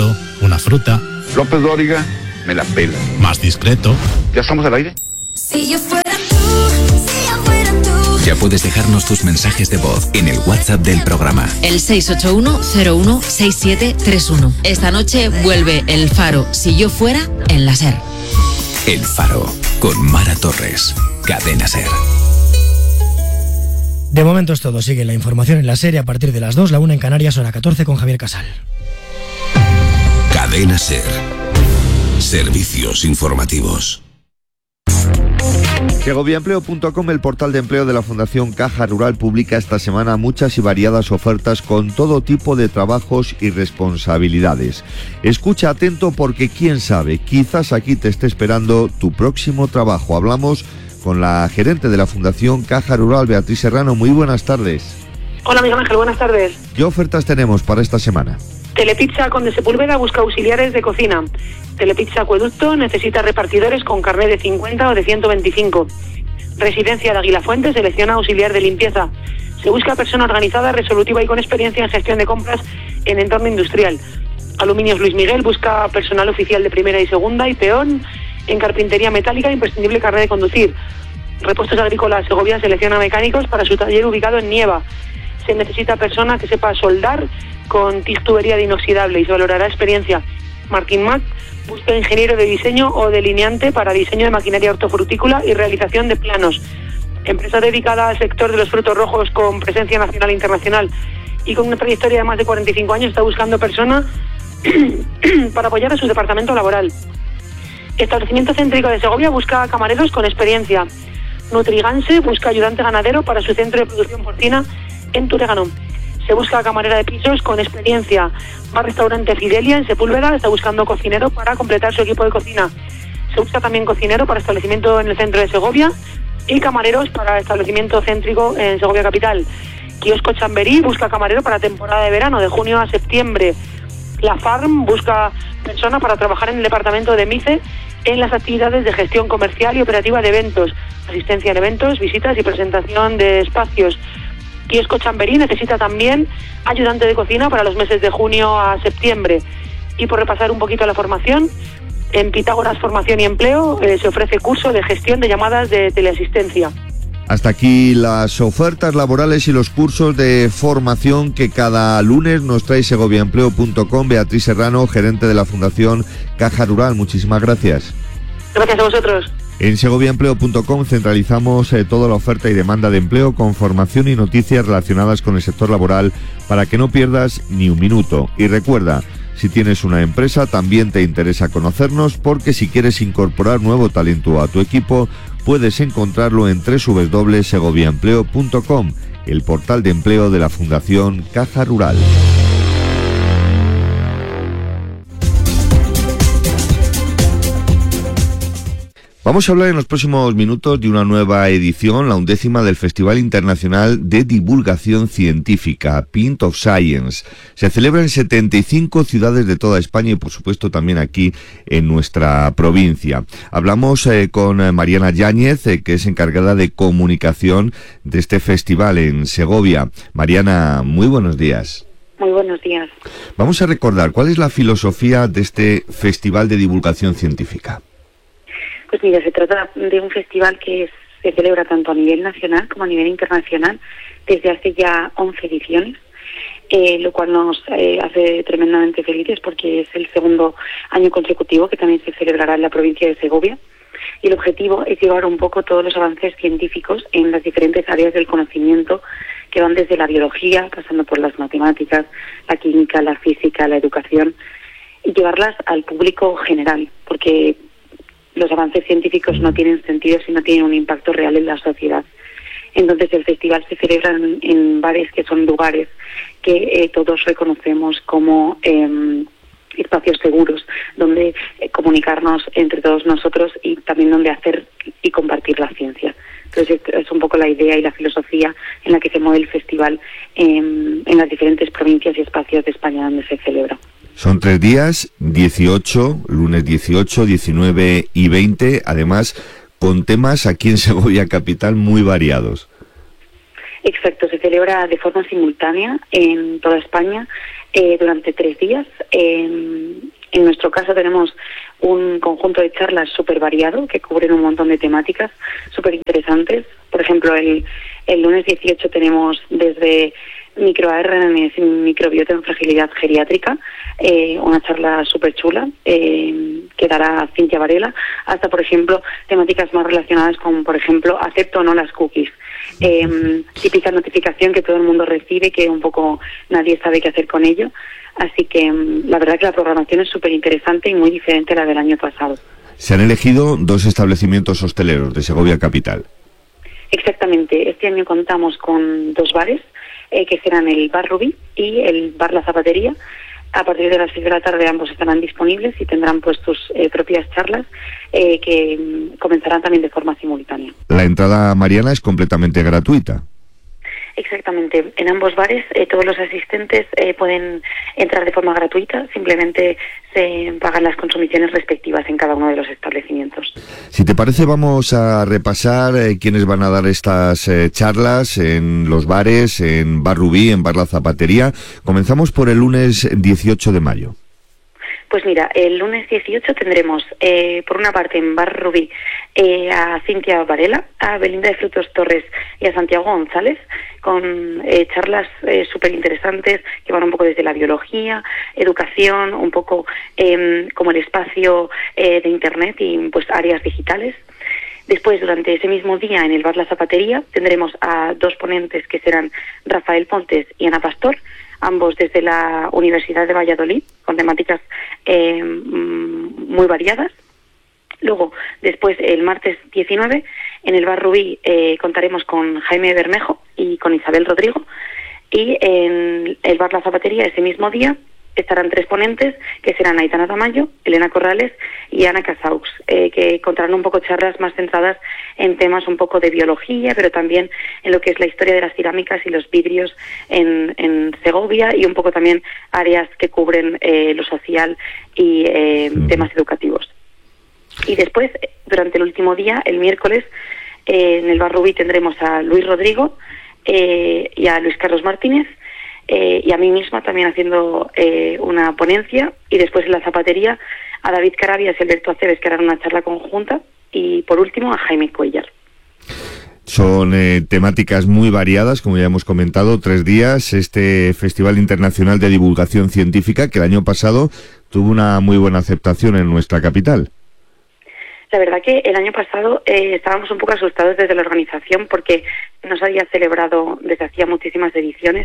una fruta. López Dóriga, me la pela. Más discreto. ¿Ya estamos al aire? Si yo fuera tú, si yo fuera tú. Ya puedes dejarnos tus mensajes de voz en el WhatsApp del programa. El seis ocho uno cero uno seis siete tres uno. Esta noche vuelve El Faro, Si yo fuera, en la SER. El Faro, con Mara Torres. Cadena SER. De momento es todo. Sigue la información en la serie a partir de las dos, la una en Canarias, hora catorce con Javier Casal. Cadena SER. Servicios informativos. Segoviaempleo punto com, el portal de empleo de la Fundación Caja Rural, publica esta semana muchas y variadas ofertas con todo tipo de trabajos y responsabilidades. Escucha atento porque quién sabe, quizás aquí te esté esperando tu próximo trabajo. Hablamos con la gerente de la Fundación Caja Rural, Beatriz Serrano. Muy buenas tardes. Hola, Miguel Ángel, buenas tardes. ¿Qué ofertas tenemos para esta semana? Telepizza Conde Sepúlveda busca auxiliares de cocina. Telepizza Acueducto necesita repartidores con carnet de cincuenta o de ciento veinticinco. Residencia de Aguilafuente selecciona auxiliar de limpieza. Se busca persona organizada, resolutiva y con experiencia en gestión de compras en entorno industrial. Aluminios Luis Miguel busca personal oficial de primera y segunda y peón. En carpintería metálica, imprescindible carnet de conducir. Repuestos Agrícolas Segovia selecciona mecánicos para su taller ubicado en Nieva. Se necesita persona que sepa soldar con T I G tubería de inoxidable y se valorará experiencia. Martín Mac busca ingeniero de diseño o delineante para diseño de maquinaria hortofrutícola y realización de planos. Empresa dedicada al sector de los frutos rojos con presencia nacional e internacional y con una trayectoria de más de cuarenta y cinco años está buscando persona para apoyar a su departamento laboral. Establecimiento Céntrico de Segovia busca camareros con experiencia. Nutriganse busca ayudante ganadero para su centro de producción porcina en Turégano. Se busca camarera de pisos con experiencia. Bar Restaurante Fidelia en Sepúlveda está buscando cocinero para completar su equipo de cocina. Se busca también cocinero para establecimiento en el centro de Segovia y camareros para establecimiento céntrico en Segovia Capital. Kiosco Chamberí busca camarero para temporada de verano de junio a septiembre. La Farm busca persona para trabajar en el departamento de MICE en las actividades de gestión comercial y operativa de eventos, asistencia en eventos, visitas y presentación de espacios. Kiosco Chamberí necesita también ayudante de cocina para los meses de junio a septiembre. Y por repasar un poquito la formación, en Pitágoras Formación y Empleo eh, se ofrece curso de gestión de llamadas de teleasistencia. Hasta aquí las ofertas laborales y los cursos de formación que cada lunes nos trae Segoviaempleo punto com. Beatriz Serrano, gerente de la Fundación Caja Rural. Muchísimas gracias. Gracias a vosotros. En Segoviaempleo punto com centralizamos eh, toda la oferta y demanda de empleo con formación y noticias relacionadas con el sector laboral para que no pierdas ni un minuto. Y recuerda, si tienes una empresa también te interesa conocernos porque si quieres incorporar nuevo talento a tu equipo puedes encontrarlo en doble u doble u doble u punto segoviaempleo punto com, el portal de empleo de la Fundación Caja Rural. Vamos a hablar en los próximos minutos de una nueva edición, la undécima del Festival Internacional de Divulgación Científica, Pint of Science. Se celebra en setenta y cinco ciudades de toda España y, por supuesto, también aquí en nuestra provincia. Hablamos eh, con Mariana Yáñez, eh, que es encargada de comunicación de este festival en Segovia. Mariana, muy buenos días. Muy buenos días. Vamos a recordar, ¿cuál es la filosofía de este Festival de Divulgación Científica? Pues mira, se trata de un festival que es, se celebra tanto a nivel nacional como a nivel internacional desde hace ya once ediciones, eh, lo cual nos eh, hace tremendamente felices porque es el segundo año consecutivo que también se celebrará en la provincia de Segovia. Y el objetivo es llevar un poco todos los avances científicos en las diferentes áreas del conocimiento que van desde la biología, pasando por las matemáticas, la química, la física, la educación, y llevarlas al público general, porque los avances científicos no tienen sentido si no tienen un impacto real en la sociedad. Entonces el festival se celebra en, en bares que son lugares que eh, todos reconocemos como eh, espacios seguros, donde eh, comunicarnos entre todos nosotros y también donde hacer y compartir la ciencia. Entonces es un poco la idea y la filosofía en la que se mueve el festival eh, en las diferentes provincias y espacios de España donde se celebra. Son tres días, dieciocho, lunes dieciocho, diecinueve y veinte, además con temas aquí en Segovia Capital muy variados. Exacto, se celebra de forma simultánea en toda España eh, durante tres días. Eh, En nuestro caso tenemos un conjunto de charlas súper variado que cubren un montón de temáticas súper interesantes. Por ejemplo, el, el lunes dieciocho tenemos desde microARNs y microbiota en fragilidad geriátrica, eh, una charla súper chula eh, que dará Cintia Varela, hasta, por ejemplo, temáticas más relacionadas con, por ejemplo, acepto o no las cookies. Eh, típica notificación que todo el mundo recibe, que un poco nadie sabe qué hacer con ello. Así que la verdad que la programación es súper interesante y muy diferente a la del año pasado. Se han elegido dos establecimientos hosteleros de Segovia capital. Exactamente. Este año contamos con dos bares, eh, que serán el Bar Rubí y el Bar La Zapatería. A partir de las seis de la tarde ambos estarán disponibles y tendrán pues sus eh, propias charlas eh, que mm, comenzarán también de forma simultánea. La entrada, Mariana, es completamente gratuita. Exactamente. En ambos bares eh, todos los asistentes eh, pueden entrar de forma gratuita, simplemente se pagan las consumiciones respectivas en cada uno de los establecimientos. Si te parece, vamos a repasar eh, quiénes van a dar estas eh, charlas en los bares, en Bar Rubí, en Bar La Zapatería. Comenzamos por el lunes dieciocho de mayo. Pues mira, el lunes dieciocho tendremos, eh, por una parte, en Bar Rubí, eh, a Cintia Varela, a Belinda de Frutos Torres y a Santiago González, con eh, charlas eh, súper interesantes que van un poco desde la biología, educación, un poco eh, como el espacio eh, de Internet y pues áreas digitales. Después, durante ese mismo día, en el Bar La Zapatería, tendremos a dos ponentes que serán Rafael Pontes y Ana Pastor, ambos desde la Universidad de Valladolid, con temáticas eh, muy variadas. Luego, después, el martes diecinueve, en el Bar Rubí eh, contaremos con Jaime Bermejo y con Isabel Rodrigo. Y en el Bar La Zapatería, ese mismo día, estarán tres ponentes, que serán Aitana Tamayo, Elena Corrales y Ana Casaux, eh, que contarán un poco charlas más centradas en temas un poco de biología, pero también en lo que es la historia de las cerámicas y los vidrios en, en Segovia, y un poco también áreas que cubren eh, lo social y eh, temas educativos. Y después, durante el último día, el miércoles, eh, en el Bar Rubí tendremos a Luis Rodrigo eh, y a Luis Carlos Martínez, Eh, y a mí misma también haciendo eh, una ponencia, y después en La Zapatería a David Carabias y Alberto Aceves, que harán una charla conjunta, y por último a Jaime Cuellar. Son eh, temáticas muy variadas, como ya hemos comentado, tres días, este Festival Internacional de Divulgación Científica que el año pasado tuvo una muy buena aceptación en nuestra capital. La verdad que el año pasado eh, estábamos un poco asustados desde la organización porque no se había celebrado desde hacía muchísimas ediciones,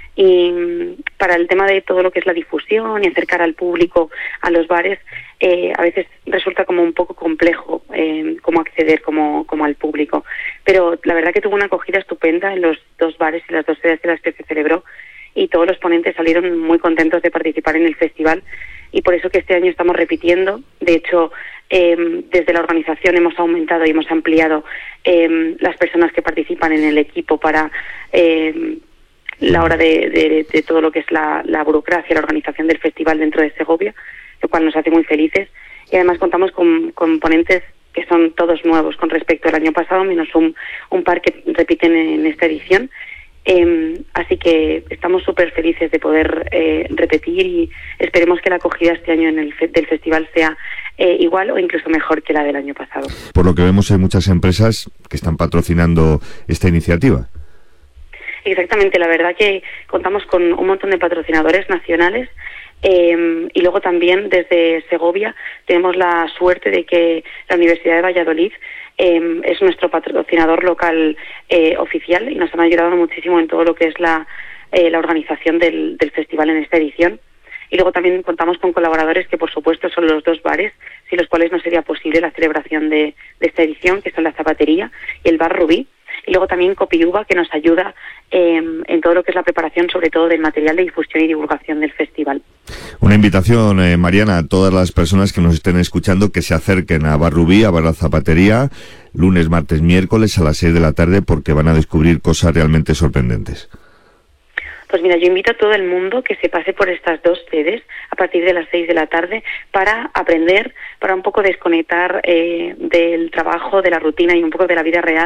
y para el tema de todo lo que es la difusión y acercar al público a los bares, eh, a veces resulta como un poco complejo eh, cómo acceder como, como al público. Pero la verdad que tuvo una acogida estupenda en los dos bares y las dos sedes en las que se celebró, y todos los ponentes salieron muy contentos de participar en el festival, y por eso que este año estamos repitiendo. De hecho, eh, desde la organización hemos aumentado y hemos ampliado eh, las personas que participan en el equipo para eh, la hora de, de, de todo lo que es la, la burocracia, la organización del festival dentro de Segovia, lo cual nos hace muy felices. Y además contamos con, con ponentes que son todos nuevos con respecto al año pasado, menos un, un par que repiten en esta edición. Eh, así que estamos súper felices de poder eh, repetir, y esperemos que la acogida este año en el fe del festival sea eh, igual o incluso mejor que la del año pasado. Por lo que vemos, hay muchas empresas que están patrocinando esta iniciativa. Exactamente, la verdad que contamos con un montón de patrocinadores nacionales, eh, y luego también desde Segovia tenemos la suerte de que la Universidad de Valladolid eh, es nuestro patrocinador local eh, oficial, y nos han ayudado muchísimo en todo lo que es la, eh, la organización del, del festival en esta edición. Y luego también contamos con colaboradores que, por supuesto, son los dos bares, sin los cuales no sería posible la celebración de, de esta edición, que son La Zapatería y el Bar Rubí. Y luego también Copiuva, que nos ayuda eh, en todo lo que es la preparación, sobre todo del material de difusión y divulgación del festival. Una invitación, eh, Mariana, a todas las personas que nos estén escuchando, que se acerquen a Bar Rubí, a Bar La Zapatería, lunes, martes, miércoles a las seis de la tarde, porque van a descubrir cosas realmente sorprendentes. Pues mira, yo invito a todo el mundo que se pase por estas dos sedes a partir de las seis de la tarde para aprender, para un poco desconectar eh, del trabajo, de la rutina y un poco de la vida real,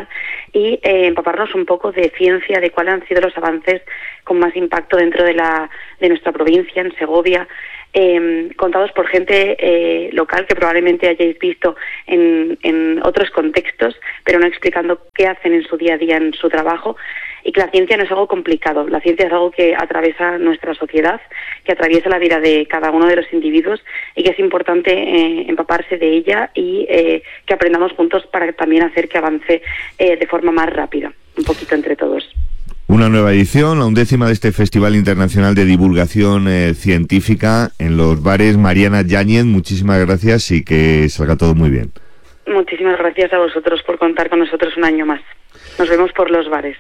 y eh, empaparnos un poco de ciencia, de cuáles han sido los avances con más impacto dentro de la de nuestra provincia, en Segovia, eh, contados por gente eh, local que probablemente hayáis visto en, en otros contextos, pero no explicando qué hacen en su día a día, en su trabajo, y que la ciencia no es algo complicado, la ciencia es algo que atraviesa nuestra sociedad, que atraviesa la vida de cada uno de los individuos y que es importante eh, empaparse de ella y eh, que aprendamos juntos para también hacer que avance eh, de forma más rápida, un poquito entre todos. Una nueva edición, la undécima de este Festival Internacional de Divulgación eh, Científica en los bares. Mariana Yáñez, muchísimas gracias y que salga todo muy bien. Muchísimas gracias a vosotros por contar con nosotros un año más. Nos vemos por los bares.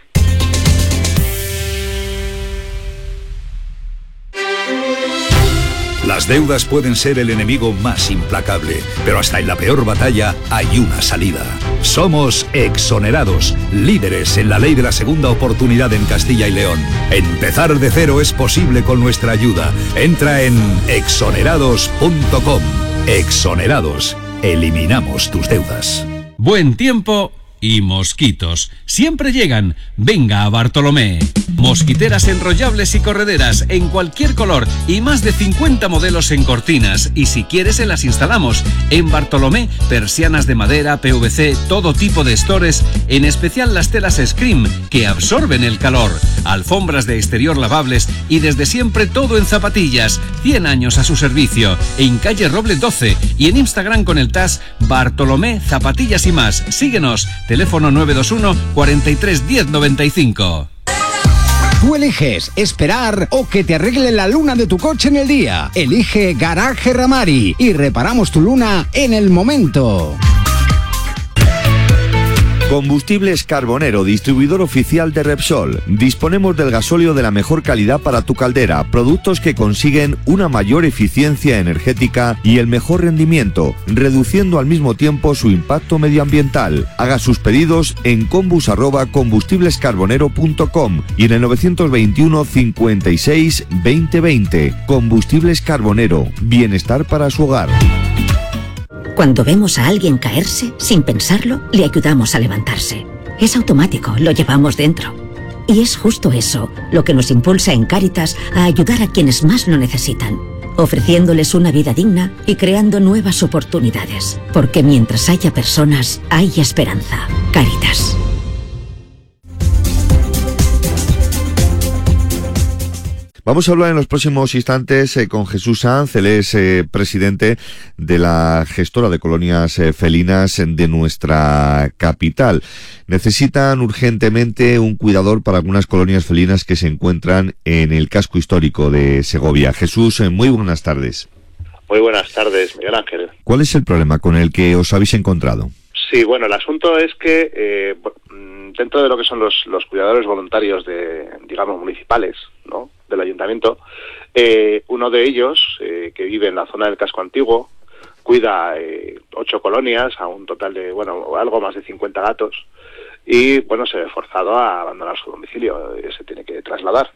Las deudas pueden ser el enemigo más implacable, pero hasta en la peor batalla hay una salida. Somos Exonerados, líderes en la ley de la segunda oportunidad en Castilla y León. Empezar de cero es posible con nuestra ayuda. Entra en exonerados punto com. Exonerados. Eliminamos tus deudas. Buen tiempo y mosquitos. Siempre llegan. Venga a Bartolomé. Mosquiteras enrollables y correderas en cualquier color y más de cincuenta modelos en cortinas. Y si quieres, se las instalamos. En Bartolomé, persianas de madera, P V C, todo tipo de estores, en especial las telas Scream, que absorben el calor. Alfombras de exterior lavables y desde siempre todo en zapatillas. cien años a su servicio. En calle Roble doce y en Instagram con el tag Bartolomé Zapatillas y más. Síguenos. Teléfono nueve dos uno, cuarenta y tres, diez, noventa y cinco. Tú eliges esperar o que te arregle la luna de tu coche en el día. Elige Garaje Ramari y reparamos tu luna en el momento. Combustibles Carbonero, distribuidor oficial de Repsol. Disponemos del gasóleo de la mejor calidad para tu caldera, productos que consiguen una mayor eficiencia energética y el mejor rendimiento, reduciendo al mismo tiempo su impacto medioambiental. Haga sus pedidos en combus arroba combustiblescarbonero punto com y en el novecientos veintiuno, cincuenta y seis, veinte veinte. Combustibles Carbonero, bienestar para su hogar. Cuando vemos a alguien caerse, sin pensarlo, le ayudamos a levantarse. Es automático, lo llevamos dentro. Y es justo eso lo que nos impulsa en Cáritas a ayudar a quienes más lo necesitan, ofreciéndoles una vida digna y creando nuevas oportunidades. Porque mientras haya personas, hay esperanza. Cáritas. Vamos a hablar en los próximos instantes eh, con Jesús Sanz, él es eh, presidente de la gestora de colonias eh, felinas de nuestra capital. Necesitan urgentemente un cuidador para algunas colonias felinas que se encuentran en el casco histórico de Segovia. Jesús, eh, muy buenas tardes. Muy buenas tardes, Miguel Ángel. ¿Cuál es el problema con el que os habéis encontrado? Sí, bueno, el asunto es que eh, dentro de lo que son los, los cuidadores voluntarios de, digamos, municipales, ¿no?, del ayuntamiento, eh, uno de ellos, eh, que vive en la zona del casco antiguo, cuida eh, ocho colonias, a un total de, bueno, algo más de cincuenta gatos, y, bueno, se ve forzado a abandonar su domicilio, eh, se tiene que trasladar.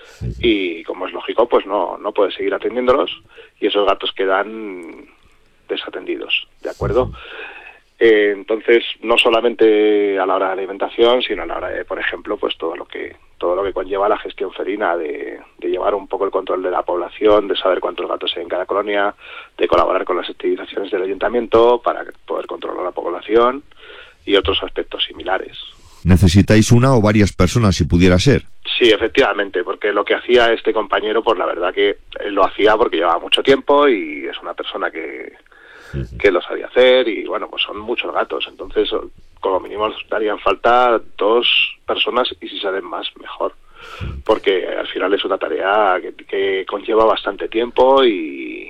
Y, como es lógico, pues no, no puede seguir atendiéndolos, y esos gatos quedan desatendidos, ¿de acuerdo? Eh, entonces, no solamente a la hora de alimentación, sino a la hora de, por ejemplo, pues todo lo que todo lo que conlleva la gestión felina, de, de llevar un poco el control de la población, de saber cuántos gatos hay en cada colonia, de colaborar con las activizaciones del ayuntamiento para poder controlar la población y otros aspectos similares. ¿Necesitáis una o varias personas, si pudiera ser? Sí, efectivamente, porque lo que hacía este compañero, pues la verdad que él lo hacía porque llevaba mucho tiempo y es una persona que que lo sabía hacer, y bueno, pues son muchos gatos, entonces como mínimo nos darían falta dos personas, y si salen más, mejor, porque al final es una tarea que, que conlleva bastante tiempo y,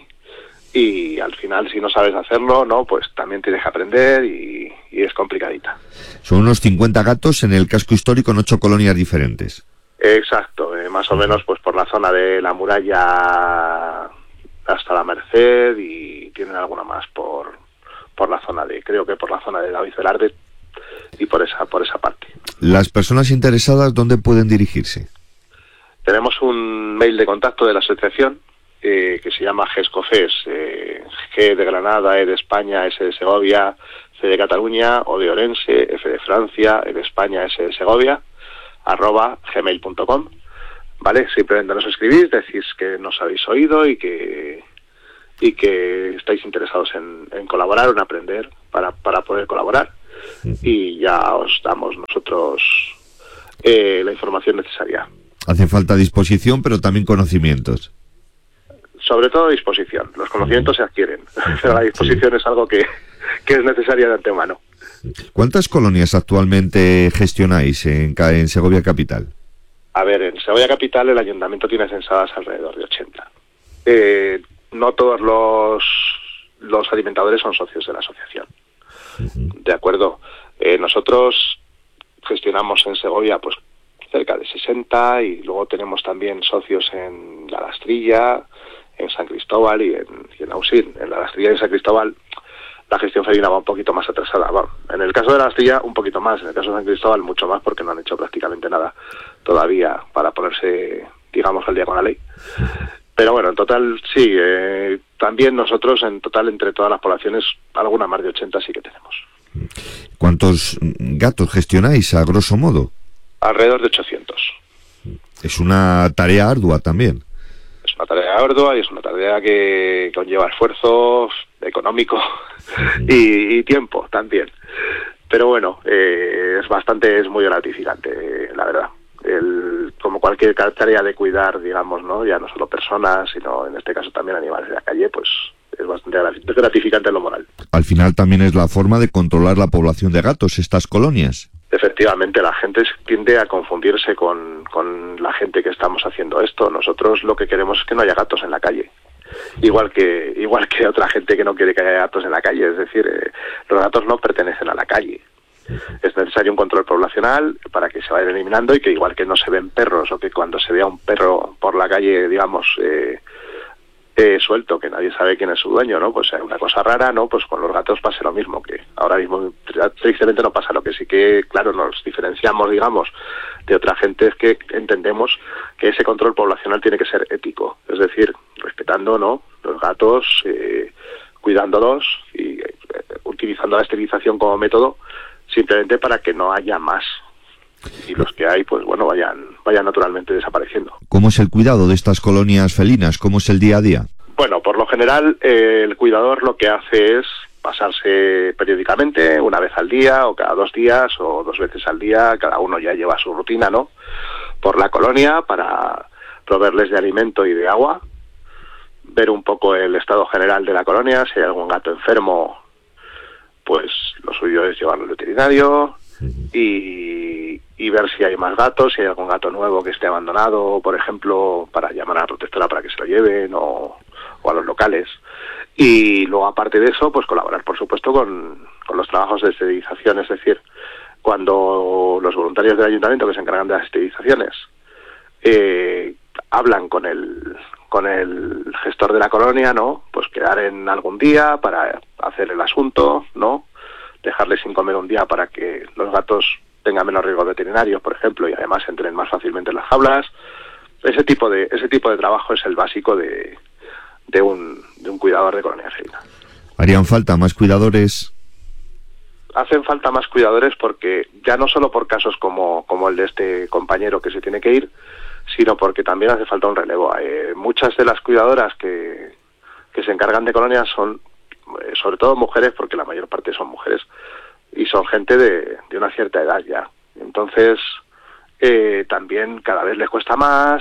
y al final, si no sabes hacerlo, no, pues también tienes que aprender y, y es complicadita. Son unos cincuenta gatos en el casco histórico en ocho colonias diferentes. Exacto, eh, más o menos pues por la zona de la muralla hasta la Merced, y tienen alguna más por por la zona de, creo que por la zona de David Velarde y por esa por esa parte. Las personas interesadas, ¿dónde pueden dirigirse? Tenemos un mail de contacto de la asociación, eh, que se llama GESCOFES, eh, G de Granada, E de España, S de Segovia, C de Cataluña, O de Orense, F de Francia, E de España, S de Segovia, arroba gmail punto com, ¿vale? Simplemente nos escribís, decís que nos habéis oído y que y que estáis interesados en, en colaborar o en aprender para, para poder colaborar. Y ya os damos nosotros eh, la información necesaria. Hace falta disposición, pero también conocimientos. Sobre todo disposición. Los conocimientos se adquieren, pero la disposición sí es algo que, que es necesaria de antemano. ¿Cuántas colonias actualmente gestionáis en, en Segovia Capital? A ver, en Segovia Capital el ayuntamiento tiene censadas alrededor de ochenta. Eh, no todos los, los alimentadores son socios de la asociación. De acuerdo. Eh, nosotros gestionamos en Segovia pues cerca de sesenta y luego tenemos también socios en La Lastrilla, en San Cristóbal y en, y en Ausín. En La Lastrilla y en San Cristóbal la gestión felina va un poquito más atrasada. Va. En el caso de La Lastrilla un poquito más, en el caso de San Cristóbal mucho más porque no han hecho prácticamente nada todavía para ponerse, digamos, al día con la ley. Pero bueno, en total sí, eh, también nosotros en total entre todas las poblaciones, alguna más de ochenta sí que tenemos. ¿Cuántos gatos gestionáis a grosso modo? Alrededor de ochocientos. Es una tarea ardua también. Es una tarea ardua y es una tarea que conlleva esfuerzo económico y, y tiempo también. Pero bueno, eh, es bastante, es muy gratificante, la verdad. El, como cualquier tarea de cuidar, digamos, ¿no? Ya no solo personas, sino en este caso también animales de la calle, pues es bastante gratificante en lo moral. Al final también es la forma de controlar la población de gatos, estas colonias. Efectivamente, la gente tiende a confundirse con, con la gente que estamos haciendo esto. Nosotros lo que queremos es que no haya gatos en la calle. Igual que igual que otra gente que no quiere que haya gatos en la calle. Es decir, eh, los gatos no pertenecen a la calle. Es necesario un control poblacional para que se vayan eliminando y que igual que no se ven perros o que cuando se vea un perro por la calle, digamos, eh, eh, suelto, que nadie sabe quién es su dueño, ¿no? Pues es una cosa rara, ¿no? Pues con los gatos pase lo mismo, que ahora mismo tristemente no pasa. Lo que sí que, claro, nos diferenciamos, digamos, de otra gente es que entendemos que ese control poblacional tiene que ser ético, es decir, respetando, ¿no?, los gatos, eh, cuidándolos y eh, utilizando la esterilización como método, simplemente para que no haya más y los que hay, pues bueno, vayan vayan naturalmente desapareciendo. ¿Cómo es el cuidado de estas colonias felinas? ¿Cómo es el día a día? Bueno, por lo general eh, el cuidador lo que hace es pasarse periódicamente, una vez al día o cada dos días o dos veces al día, cada uno ya lleva su rutina, ¿no?, por la colonia para proveerles de alimento y de agua, ver un poco el estado general de la colonia, si hay algún gato enfermo, pues lo suyo es llevarlo al veterinario y, y ver si hay más gatos, si hay algún gato nuevo que esté abandonado, por ejemplo, para llamar a la protectora para que se lo lleven o, o a los locales. Y luego, aparte de eso, pues colaborar, por supuesto, con, con los trabajos de esterilización, es decir, cuando los voluntarios del ayuntamiento que se encargan de las esterilizaciones eh, hablan con el con el gestor de la colonia, ¿no?, pues quedar en algún día para hacer el asunto, ¿no?, dejarles sin comer un día para que los gatos tengan menos riesgos veterinarios, por ejemplo, y además entren más fácilmente en las jaulas. Ese tipo de ese tipo de trabajo es el básico de, de un de un cuidador de colonia felina. ¿Harían falta más cuidadores? Hacen falta más cuidadores porque ya no solo por casos como, como el de este compañero que se tiene que ir, sino porque también hace falta un relevo. Eh, muchas de las cuidadoras que, que se encargan de colonias son, eh, sobre todo mujeres, porque la mayor parte son mujeres, y son gente de, de una cierta edad ya. Entonces, eh, también cada vez les cuesta más,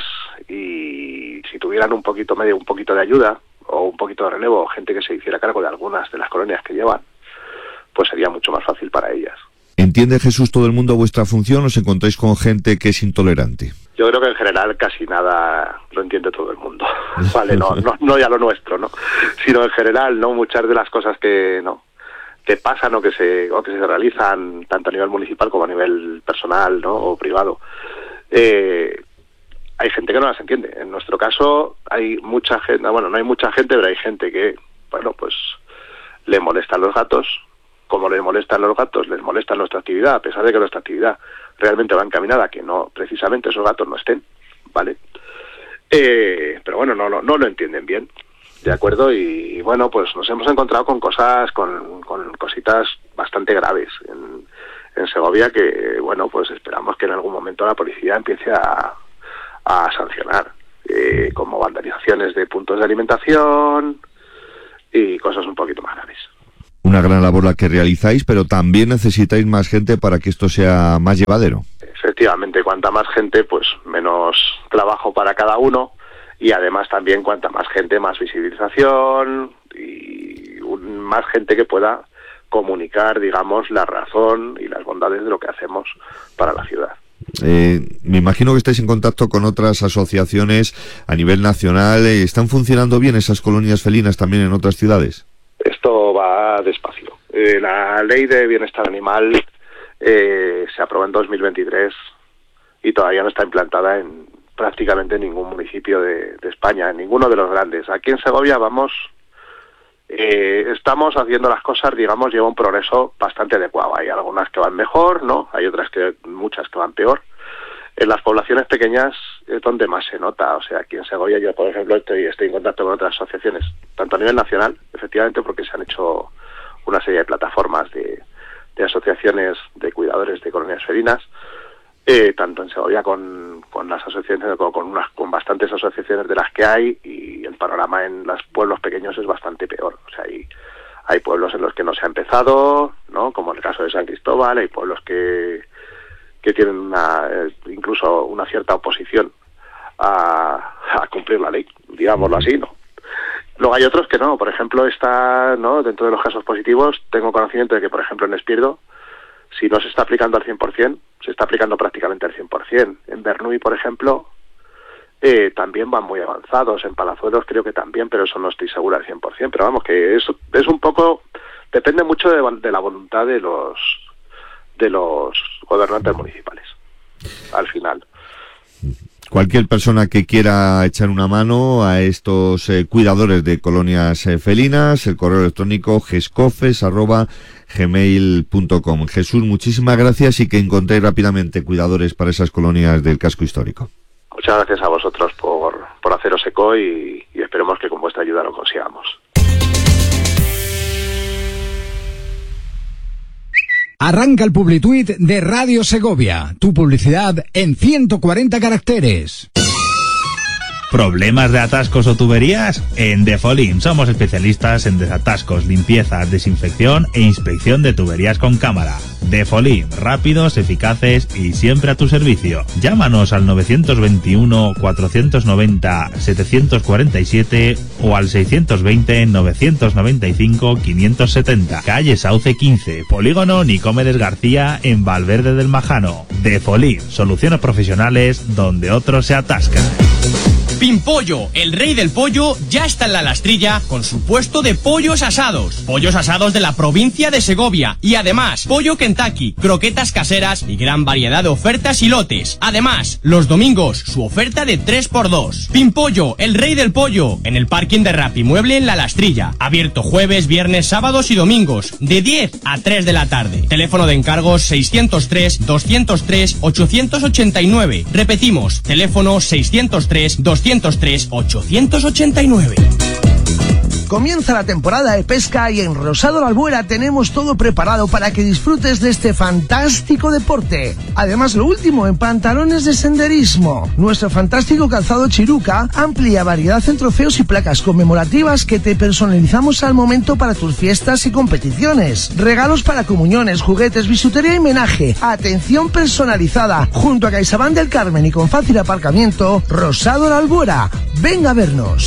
y si tuvieran un poquito medio, un poquito de ayuda, o un poquito de relevo, gente que se hiciera cargo de algunas de las colonias que llevan, pues sería mucho más fácil para ellas. ¿Entiende, Jesús, todo el mundo vuestra función o os encontráis con gente que es intolerante? Yo creo que en general casi nada lo entiende todo el mundo, vale, no, no, no ya lo nuestro, ¿no?, sino en general, ¿no?, muchas de las cosas que no que pasan o que se o que se realizan tanto a nivel municipal como a nivel personal, ¿no?, o privado, eh, hay gente que no las entiende. En nuestro caso hay mucha gente, bueno, no hay mucha gente, pero hay gente que, bueno, pues le molestan los gatos. Como les molestan los gatos, les molesta nuestra actividad, a pesar de que nuestra actividad realmente va encaminada a que no, precisamente esos gatos no estén, ¿vale? Eh, pero bueno, no, no, no lo entienden bien, ¿de acuerdo? Y, y bueno, pues nos hemos encontrado con cosas, con, con cositas bastante graves en, en Segovia que, bueno, pues esperamos que en algún momento la policía empiece a, a sancionar, eh, como vandalizaciones de puntos de alimentación y cosas un poquito más graves. Una gran labor la que realizáis, pero también necesitáis más gente para que esto sea más llevadero. Efectivamente, cuanta más gente, pues menos trabajo para cada uno, y además también cuanta más gente, más visibilización y un, más gente que pueda comunicar, digamos, la razón y las bondades de lo que hacemos para la ciudad. Eh, me imagino que estáis en contacto con otras asociaciones a nivel nacional. ¿Están funcionando bien esas colonias felinas también en otras ciudades? Esto va despacio. Eh, la ley de bienestar animal eh, se aprobó en dos mil veintitrés y todavía no está implantada en prácticamente ningún municipio de, de España, en ninguno de los grandes. Aquí en Segovia vamos, eh, estamos haciendo las cosas, digamos, lleva un progreso bastante adecuado. Hay algunas que van mejor, ¿no? Hay otras que, muchas que van peor. En las poblaciones pequeñas es donde más se nota. O sea, aquí en Segovia yo, por ejemplo, estoy, estoy en contacto con otras asociaciones, tanto a nivel nacional, efectivamente, porque se han hecho una serie de plataformas de, de asociaciones de cuidadores de colonias felinas, eh, tanto en Segovia con, con las asociaciones, con, con, unas, con bastantes asociaciones de las que hay, y el panorama en los pueblos pequeños es bastante peor. O sea, hay, hay pueblos en los que no se ha empezado, ¿no? Como en el caso de San Cristóbal, hay pueblos que que tienen una, incluso una cierta oposición a, a cumplir la ley, digámoslo así, ¿no? Luego hay otros que no. Por ejemplo, está, ¿no?, dentro de los casos positivos, tengo conocimiento de que, por ejemplo, en Espierdo, si no se está aplicando al cien por ciento, se está aplicando prácticamente al cien por ciento. En Bernuy, por ejemplo, eh, también van muy avanzados. En Palazuelos creo que también, pero eso no estoy seguro al cien por ciento. Pero vamos, que es, es un poco, depende mucho de, de la voluntad de los de los gobernantes municipales, al final. Cualquier persona que quiera echar una mano a estos eh, cuidadores de colonias eh, felinas, el correo electrónico gescofes arroba gmail punto com. Jesús, muchísimas gracias y que encontréis rápidamente cuidadores para esas colonias del casco histórico. Muchas gracias a vosotros por, por haceros eco y, y esperemos que con vuestra ayuda lo consigamos. Arranca el Publituit de Radio Segovia. Tu publicidad en ciento cuarenta caracteres. ¿Problemas de atascos o tuberías? En Defolim somos especialistas en desatascos, limpieza, desinfección e inspección de tuberías con cámara. Defolim, rápidos, eficaces y siempre a tu servicio. Llámanos al novecientos veintiuno, cuatrocientos noventa, setecientos cuarenta y siete o al seiscientos veinte, novecientos noventa y cinco, quinientos setenta. Calle Sauce quince, Polígono Nicomedes García en Valverde del Majano. Defolim, soluciones profesionales donde otros se atascan. Pimpollo, el rey del pollo, ya está en la Lastrilla con su puesto de pollos asados. Pollos asados de la provincia de Segovia y además pollo Kentucky, croquetas caseras y gran variedad de ofertas y lotes. Además, los domingos su oferta de tres por dos. Pimpollo, el rey del pollo, en el parking de Rapimueble en la Lastrilla. Abierto jueves, viernes, sábados y domingos, de diez a tres de la tarde. Teléfono de encargos seiscientos tres, doscientos tres, ochocientos ochenta y nueve. Repetimos, teléfono seiscientos tres, doscientos tres, ochocientos ochenta y nueve. Comienza la temporada de pesca y en Rosado La Albuera tenemos todo preparado para que disfrutes de este fantástico deporte. Además, lo último en pantalones de senderismo. Nuestro fantástico calzado Chiruca, amplia variedad en trofeos y placas conmemorativas que te personalizamos al momento para tus fiestas y competiciones. Regalos para comuniones, juguetes, bisutería y menaje. Atención personalizada. Junto a CaixaBank del Carmen y con fácil aparcamiento, Rosado La Albuera. Venga a vernos.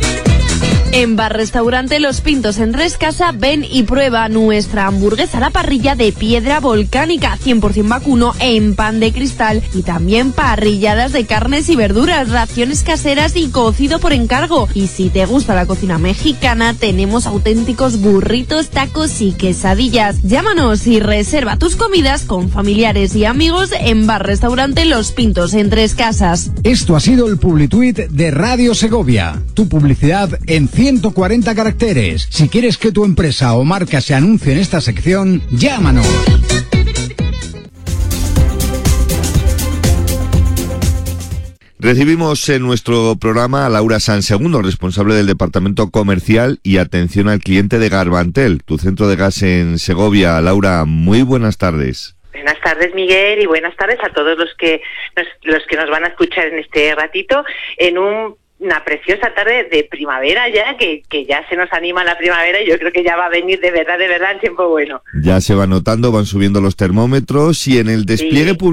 En Bar Restaurante Los Pintos en Rescasa, ven y prueba nuestra hamburguesa a la parrilla de piedra volcánica, cien por ciento vacuno en pan de cristal y también parrilladas de carnes y verduras, raciones caseras y cocido por encargo. Y si te gusta la cocina mexicana, tenemos auténticos burritos, tacos y quesadillas. Llámanos y reserva tus comidas con familiares y amigos en Bar Restaurante Los Pintos en Tres Casas. Esto ha sido el Publituit de Radio Segovia. Tu publicidad en ciento cuarenta caracteres. Si quieres que tu empresa o marca se anuncie en esta sección, llámanos. Recibimos en nuestro programa a Laura Sansegundo, responsable del Departamento Comercial y Atención al Cliente de Garbantel, tu centro de gas en Segovia. Laura, muy buenas tardes. Buenas tardes, Miguel, y buenas tardes a todos los que nos, los que nos van a escuchar en este ratito en un, una preciosa tarde de primavera ya, que, que ya se nos anima la primavera y yo creo que ya va a venir de verdad, de verdad el tiempo bueno. Ya se va notando, van subiendo los termómetros y en el despliegue sí.